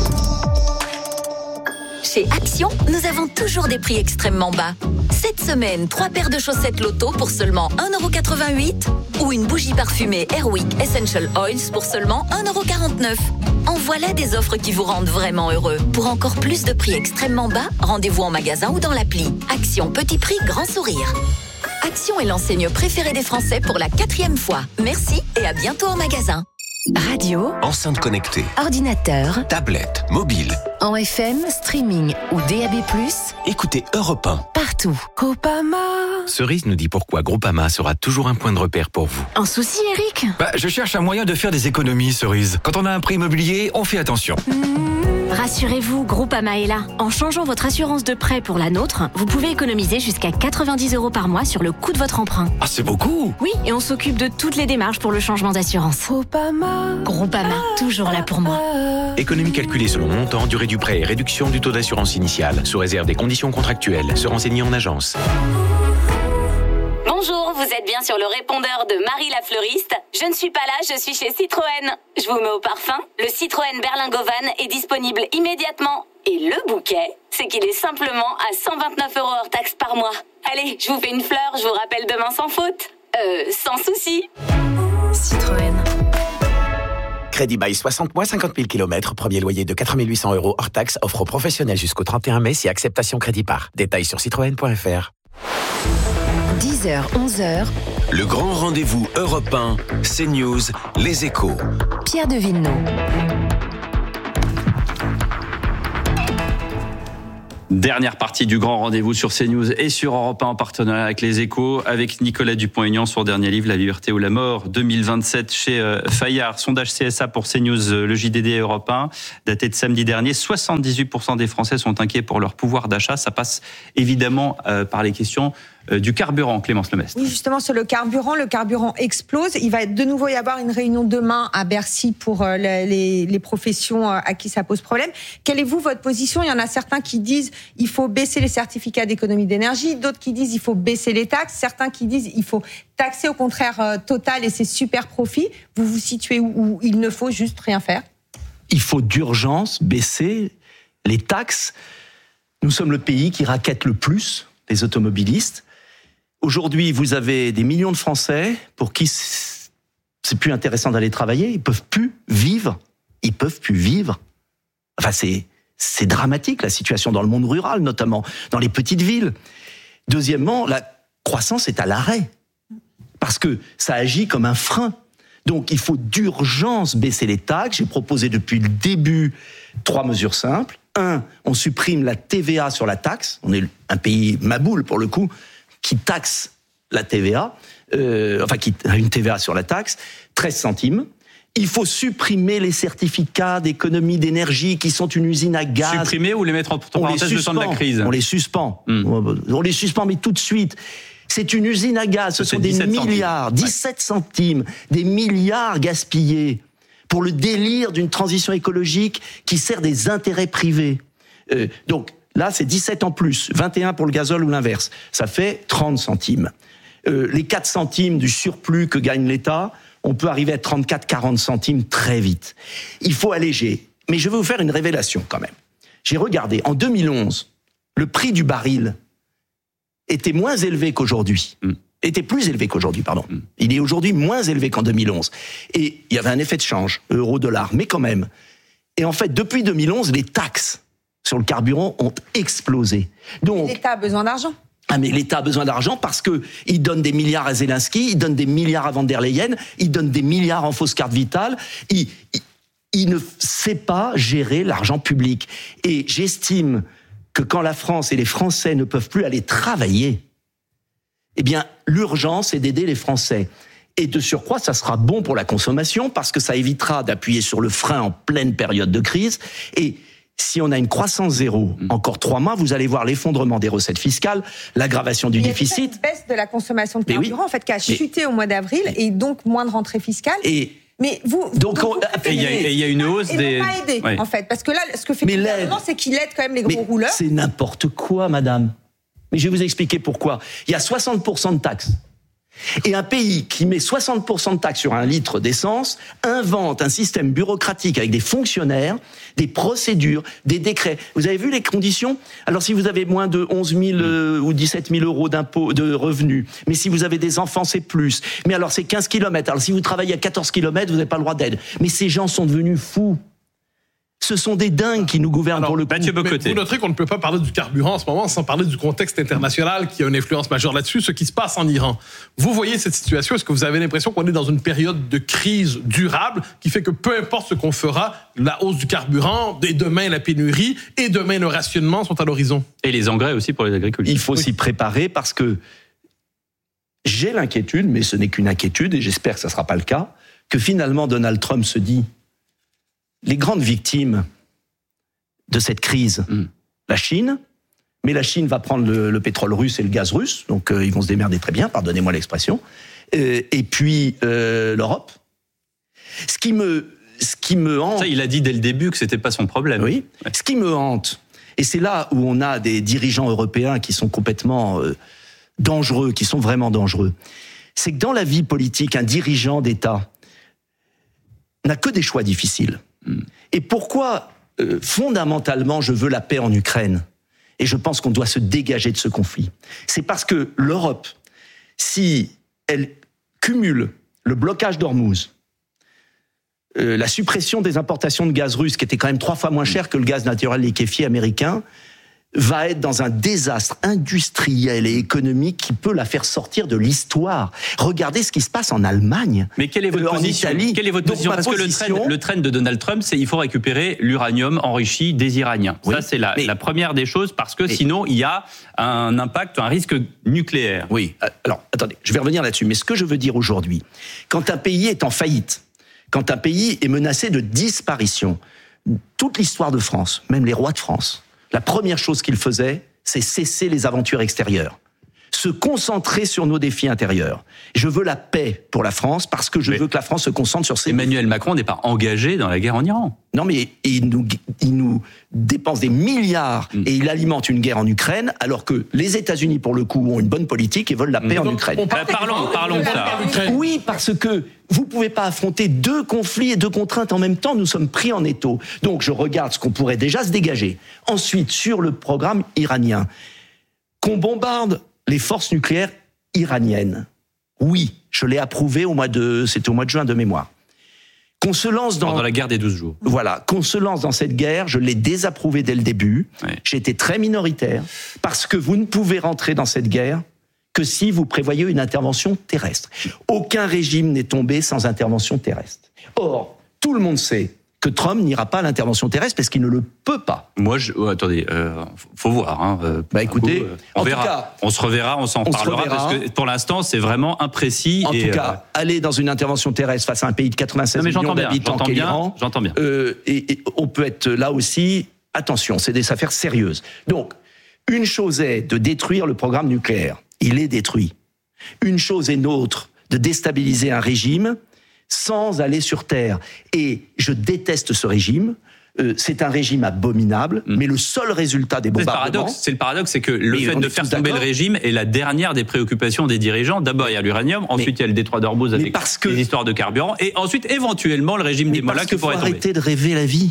Chez Action, nous avons toujours des prix extrêmement bas. Cette semaine, trois paires de chaussettes Lotto pour seulement un euro quatre-vingt-huit ou une bougie parfumée Airwick Essential Oils pour seulement un euro quarante-neuf. En voilà des offres qui vous rendent vraiment heureux. Pour encore plus de prix extrêmement bas, rendez-vous en magasin ou dans l'appli. Action, petit prix, grand sourire. Action est l'enseigne préférée des Français pour la quatrième fois. Merci et à bientôt en magasin. Radio, enceinte connectée, ordinateur, tablette, mobile, en F M, streaming ou D A B plus, écoutez Europe un. Partout. Groupama. Cerise nous dit pourquoi Groupama sera toujours un point de repère pour vous. Un souci, Eric ? Bah, je cherche un moyen de faire des économies, Cerise. Quand on a un prêt immobilier, on fait attention. Mmh. Rassurez-vous, Groupama est là. En changeant votre assurance de prêt pour la nôtre, vous pouvez économiser jusqu'à quatre-vingt-dix euros par mois sur le coût de votre emprunt. Ah, c'est beaucoup! Oui, et on s'occupe de toutes les démarches pour le changement d'assurance. Groupama. Groupama, toujours là pour moi. Économie calculée selon montant, durée du prêt et réduction du taux d'assurance initiale, sous réserve des conditions contractuelles. Se renseigner en agence. Bonjour, vous êtes bien sur le répondeur de Marie la fleuriste. Je ne suis pas là, je suis chez Citroën. Je vous mets au parfum. Le Citroën Berlingo Van est disponible immédiatement. Et le bouquet, c'est qu'il est simplement à cent vingt-neuf euros hors taxe par mois. Allez, je vous fais une fleur, je vous rappelle demain sans faute. Euh, sans souci. Citroën. Crédit bail soixante mois, cinquante mille kilomètres. Premier loyer de quatre mille huit cents euros hors taxe. Offre aux professionnels jusqu'au trente et un mai si acceptation crédit par. Détails sur citroën point f r. dix heures, onze heures. Le grand rendez-vous Europe un, CNews, Les Échos. Pierre de Villeneuve. Dernière partie du grand rendez-vous sur CNews et sur Europe un en partenariat avec Les Échos, avec Nicolas Dupont-Aignan, son dernier livre, La liberté ou la mort, deux mille vingt-sept chez euh, Fayard. Sondage C S A pour CNews, euh, le J D D et Europe un, daté de samedi dernier. soixante-dix-huit pour cent des Français sont inquiets pour leur pouvoir d'achat. Ça passe évidemment euh, par les questions euh, du carburant, Clémence Lemestre. Oui, justement, sur le carburant, le carburant explose. Il va de nouveau y avoir une réunion demain à Bercy pour euh, les, les professions euh, à qui ça pose problème. Quelle est, vous, votre position ? Il y en a certains qui disent il faut baisser les certificats d'économie d'énergie, d'autres qui disent il faut baisser les taxes, certains qui disent il faut taxer au contraire euh, Total et ses super profits. Vous vous situez où, où il ne faut juste rien faire ? Il faut d'urgence baisser les taxes. Nous sommes le pays qui raquette le plus les automobilistes. Aujourd'hui, vous avez des millions de Français pour qui c'est plus intéressant d'aller travailler. Ils peuvent plus vivre. Ils peuvent plus vivre. Enfin, c'est, c'est dramatique, la situation dans le monde rural, notamment dans les petites villes. Deuxièmement, la croissance est à l'arrêt. Parce que ça agit comme un frein. Donc, il faut d'urgence baisser les taxes. J'ai proposé depuis le début trois mesures simples. Un, on supprime la T V A sur la taxe. On est un pays maboule, pour le coup, qui taxe la T V A, euh, enfin, qui a une T V A sur la taxe, treize centimes. Il faut supprimer les certificats d'économie d'énergie qui sont une usine à gaz. Supprimer ou les mettre en parenthèse le temps de la crise ? On les suspend. Mmh. On les suspend, mais tout de suite. C'est une usine à gaz. Ce sont des milliards, centimes. dix-sept centimes, des milliards gaspillés pour le délire d'une transition écologique qui sert des intérêts privés. Euh, donc, là, c'est dix-sept en plus, vingt et un pour le gazole ou l'inverse. Ça fait trente centimes. Euh, les quatre centimes du surplus que gagne l'État, on peut arriver à trente-quatre à quarante centimes très vite. Il faut alléger. Mais je vais vous faire une révélation quand même. J'ai regardé, en deux mille onze, le prix du baril était moins élevé qu'aujourd'hui. Mm. était plus élevé qu'aujourd'hui, pardon. Mm. Il est aujourd'hui moins élevé qu'en deux mille onze. Et il y avait un effet de change, euro-dollar, mais quand même. Et en fait, depuis deux mille onze, les taxes sur le carburant ont explosé. Donc, l'État a besoin d'argent. Ah, mais l'État a besoin d'argent parce que il donne des milliards à Zelensky, il donne des milliards à Van der Leyen, il donne des milliards en fausses cartes vitales. Il, il, il ne sait pas gérer l'argent public. Et j'estime que quand la France et les Français ne peuvent plus aller travailler, eh bien, l'urgence est d'aider les Français. Et de surcroît, ça sera bon pour la consommation parce que ça évitera d'appuyer sur le frein en pleine période de crise. Et si on a une croissance zéro, encore trois mois, vous allez voir l'effondrement des recettes fiscales, l'aggravation du il y a déficit. Une baisse de la consommation de carburant, oui. en fait, qui a mais, chuté au mois d'avril mais, et donc moins de rentrée fiscale. Et mais vous, donc, donc on, vous et il y, y a une hausse et des. pas aider, ouais. en fait, parce que là, ce que fait mais le gouvernement, c'est qu'il aide quand même les gros mais rouleurs. C'est n'importe quoi, madame. Mais je vais vous expliquer pourquoi. Il y a soixante pour cent de taxes. Et un pays qui met soixante pour cent de taxes sur un litre d'essence invente un système bureaucratique avec des fonctionnaires, des procédures, des décrets. Vous avez vu les conditions ? Alors si vous avez moins de onze mille euh, ou dix-sept mille euros d'impôts, de revenus, mais si vous avez des enfants, c'est plus. Mais alors c'est quinze kilomètres. Alors si vous travaillez à quatorze kilomètres, vous n'avez pas le droit d'aide. Mais ces gens sont devenus fous. Ce sont des dingues qui nous gouvernent. Alors, pour le coup. Mathieu Bocoté. Vous noterez qu'on ne peut pas parler du carburant en ce moment sans parler du contexte international qui a une influence majeure là-dessus, ce qui se passe en Iran. Vous voyez cette situation, est-ce que vous avez l'impression qu'on est dans une période de crise durable qui fait que peu importe ce qu'on fera, la hausse du carburant, et demain la pénurie, et demain le rationnement sont à l'horizon? Et les engrais aussi pour les agriculteurs. Il faut oui. s'y préparer parce que j'ai l'inquiétude, mais ce n'est qu'une inquiétude, et j'espère que ça ne sera pas le cas, que finalement Donald Trump se dit les grandes victimes de cette crise, mm. la Chine, mais la Chine va prendre le, le pétrole russe et le gaz russe, donc euh, ils vont se démerder très bien, pardonnez-moi l'expression, euh, et puis euh, l'Europe. Ce qui me, ce qui me hante... Ça, il a dit dès le début que c'était pas son problème. Oui, ouais. Ce qui me hante, et c'est là où on a des dirigeants européens qui sont complètement euh, dangereux, qui sont vraiment dangereux, c'est que dans la vie politique, un dirigeant d'État n'a que des choix difficiles. Et pourquoi, euh, fondamentalement, je veux la paix en Ukraine ? Et je pense qu'on doit se dégager de ce conflit. C'est parce que l'Europe, si elle cumule le blocage d'Ormuz, euh, la suppression des importations de gaz russe, qui était quand même trois fois moins cher que le gaz naturel liquéfié américain, va être dans un désastre industriel et économique qui peut la faire sortir de l'histoire. Regardez ce qui se passe en Allemagne. Mais quelle est votre en position Italie. Quelle est votre Donc, position Parce position... que le trend, le trend de Donald Trump, c'est il faut récupérer l'uranium enrichi des Iraniens. Oui, ça, c'est la, mais... la première des choses, parce que mais... sinon, il y a un impact, un risque nucléaire. Oui. Alors, attendez, je vais revenir là-dessus. Mais ce que je veux dire aujourd'hui, quand un pays est en faillite, quand un pays est menacé de disparition, toute l'histoire de France, même les rois de France, la première chose qu'ils faisaient, c'est cesser les aventures extérieures, se concentrer sur nos défis intérieurs. Je veux la paix pour la France parce que je mais veux que la France se concentre sur ses... Emmanuel Macron n'est pas engagé dans la guerre en Iran. Non, mais il nous, il nous dépense des milliards mm. et il alimente une guerre en Ukraine, alors que les États-Unis, pour le coup, ont une bonne politique et veulent la paix mm. en Donc, Ukraine. On parle, parlons, parlons de ça. Oui, parce que vous pouvez pas affronter deux conflits et deux contraintes en même temps. Nous sommes pris en étau. Donc, je regarde ce qu'on pourrait déjà se dégager. Ensuite, sur le programme iranien, qu'on bombarde les forces nucléaires iraniennes. Oui, je l'ai approuvé au mois de, c'était au mois de juin de mémoire. Qu'on se lance dans... Pendant la guerre des douze jours. Voilà, qu'on se lance dans cette guerre, je l'ai désapprouvé dès le début. Oui. J'ai été très minoritaire, parce que vous ne pouvez rentrer dans cette guerre que si vous prévoyez une intervention terrestre. Aucun régime n'est tombé sans intervention terrestre. Or, tout le monde sait que Trump n'ira pas à l'intervention terrestre parce qu'il ne le peut pas. Moi, je, oh, attendez, euh, faut voir. Hein, euh, bah écoutez, coup, euh, on en verra. tout cas, on se reverra, on s'en parlera parce que pour l'instant, c'est vraiment imprécis. En et, tout cas, euh... aller dans une intervention terrestre face à un pays de quatre-vingt-seize non, millions bien, d'habitants qu'est l'Iran, j'entends bien. Euh, et, et on peut être là aussi. Attention, c'est des affaires sérieuses. Donc, une chose est de détruire le programme nucléaire. Il est détruit. Une chose est nôtre de déstabiliser un régime sans aller sur terre. Et je déteste ce régime. Euh, c'est un régime abominable, mmh. mais le seul résultat des bombardements... C'est le paradoxe, c'est, le paradoxe, c'est que le fait de faire tomber le régime est la dernière des préoccupations des dirigeants. D'abord, il y a l'uranium, ensuite, mais, il y a le détroit d'Ormuz avec que, les histoires de carburant, et ensuite, éventuellement, le régime des Mollahs qui pourrait tomber. Arrêtez de rêver la vie.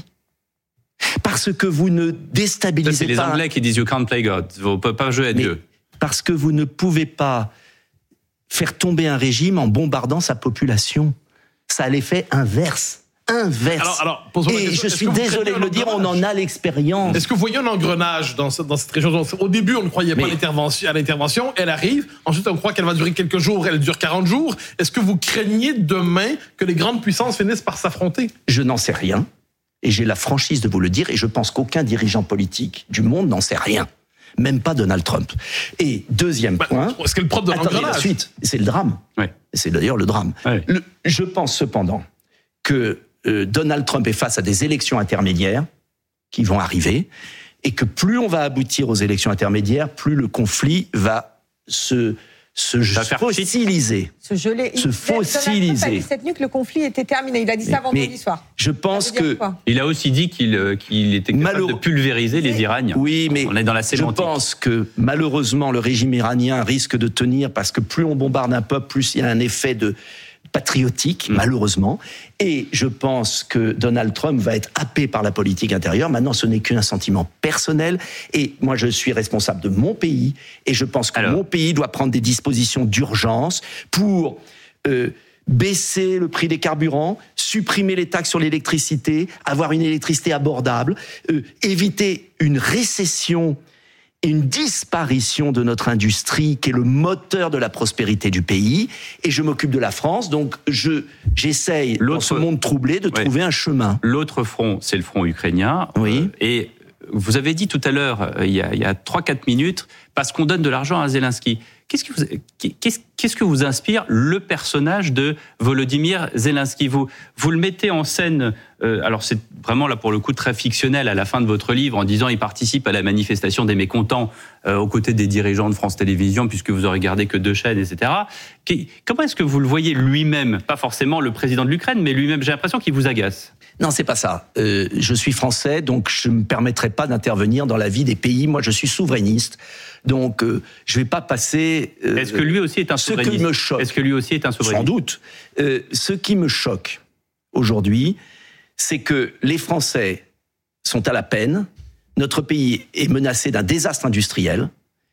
Parce que vous ne déstabilisez Ça, c'est pas... C'est les Anglais qui disent « you can't play God », vous ne pouvez pas jouer à mais Dieu. Parce que vous ne pouvez pas faire tomber un régime en bombardant sa population. Ça a l'effet inverse. Inverse. Alors, alors, et je suis désolé de le dire, on en a l'expérience. Est-ce que vous voyez un engrenage dans, ce, dans cette région? Au début, on ne croyait pas Mais... l'intervention, à l'intervention. Elle arrive. Ensuite, on croit qu'elle va durer quelques jours. Elle dure quarante jours. Est-ce que vous craignez demain que les grandes puissances finissent par s'affronter? Je n'en sais rien. Et j'ai la franchise de vous le dire. Et je pense qu'aucun dirigeant politique du monde n'en sait rien. Même pas Donald Trump. Et deuxième bah, point... Est-ce que le propre de l'engrenage? La suite, c'est le drame. Oui. C'est d'ailleurs le drame. Oui. Le, je pense cependant que euh, Donald Trump est face à des élections intermédiaires qui vont arriver et que plus on va aboutir aux élections intermédiaires, plus le conflit va se... se fossiliser. Se geler. Se fossiliser. Donald Trump a dit cette nuit que le conflit était terminé. Il a dit ça vendredi soir. Je pense que... Il a aussi dit qu'il, qu'il était capable Malheureux... de pulvériser les Iraniens. Oui, mais on est dans la sémantique. Je pense que malheureusement le régime iranien risque de tenir parce que plus on bombarde un peuple, plus il y a un effet de patriotique, mmh. malheureusement. Et je pense que Donald Trump va être happé par la politique intérieure. Maintenant, ce n'est qu'un sentiment personnel. Et moi, je suis responsable de mon pays. Et je pense que Alors... mon pays doit prendre des dispositions d'urgence pour euh, baisser le prix des carburants, supprimer les taxes sur l'électricité, avoir une électricité abordable, euh, éviter une récession et une disparition de notre industrie qui est le moteur de la prospérité du pays. Et je m'occupe de la France, donc je, j'essaye, L'autre... dans ce monde troublé, de oui. trouver un chemin. L'autre front, c'est le front ukrainien. Oui. Euh, et vous avez dit tout à l'heure, il y a, il y a trois quatre minutes, parce qu'on donne de l'argent à Zelensky. Qu'est-ce que vous, qu'est-ce, qu'est-ce que vous inspire le personnage de Volodymyr Zelensky? Vous, vous le mettez en scène, euh, alors c'est vraiment là pour le coup très fictionnel à la fin de votre livre en disant il participe à la manifestation des mécontents euh, aux côtés des dirigeants de France Télévisions puisque vous aurez gardé que deux chaînes, et cetera. Comment est-ce que vous le voyez lui-même? Pas forcément le président de l'Ukraine, mais lui-même, j'ai l'impression qu'il vous agace. Non, c'est pas ça. Euh, je suis français, donc je me permettrai pas d'intervenir dans la vie des pays. Moi, je suis souverainiste, donc euh, je vais pas passer. Euh, Est-ce que lui aussi est un souverainiste? Ce qui me choque. Est-ce que lui aussi est un souverainiste? Sans doute. Euh, ce qui me choque aujourd'hui, c'est que les Français sont à la peine. Notre pays est menacé d'un désastre industriel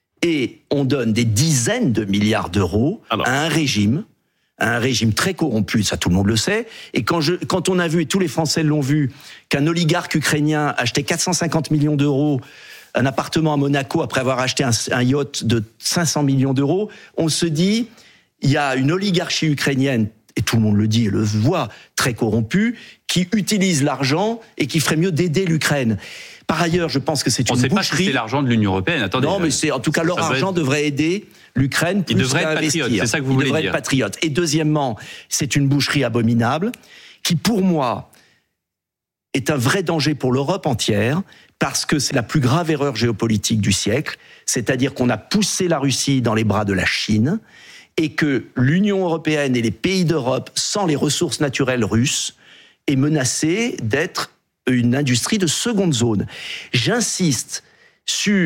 et on donne des dizaines de milliards d'euros Alors. à un régime. un régime très corrompu, ça tout le monde le sait, et quand, je, quand on a vu, et tous les Français l'ont vu, qu'un oligarque ukrainien achetait quatre cent cinquante millions d'euros un appartement à Monaco après avoir acheté un, un yacht de cinq cents millions d'euros, on se dit, il y a une oligarchie ukrainienne, et tout le monde le dit et le voit, très corrompue, qui utilise l'argent et qui ferait mieux d'aider l'Ukraine. Par ailleurs, je pense que c'est on une boucherie. On ne sait pas si c'est l'argent de l'Union européenne. Attendez, non, mais c'est en tout cas leur argent être... devrait aider l'Ukraine plus Il devrait qu'à être investir. patriote, c'est ça que vous Il voulez devrait dire. être patriote. Et deuxièmement, c'est une boucherie abominable qui, pour moi, est un vrai danger pour l'Europe entière parce que c'est la plus grave erreur géopolitique du siècle. C'est-à-dire qu'on a poussé la Russie dans les bras de la Chine et que l'Union européenne et les pays d'Europe, sans les ressources naturelles russes, est menacée d'être une industrie de seconde zone. J'insiste sur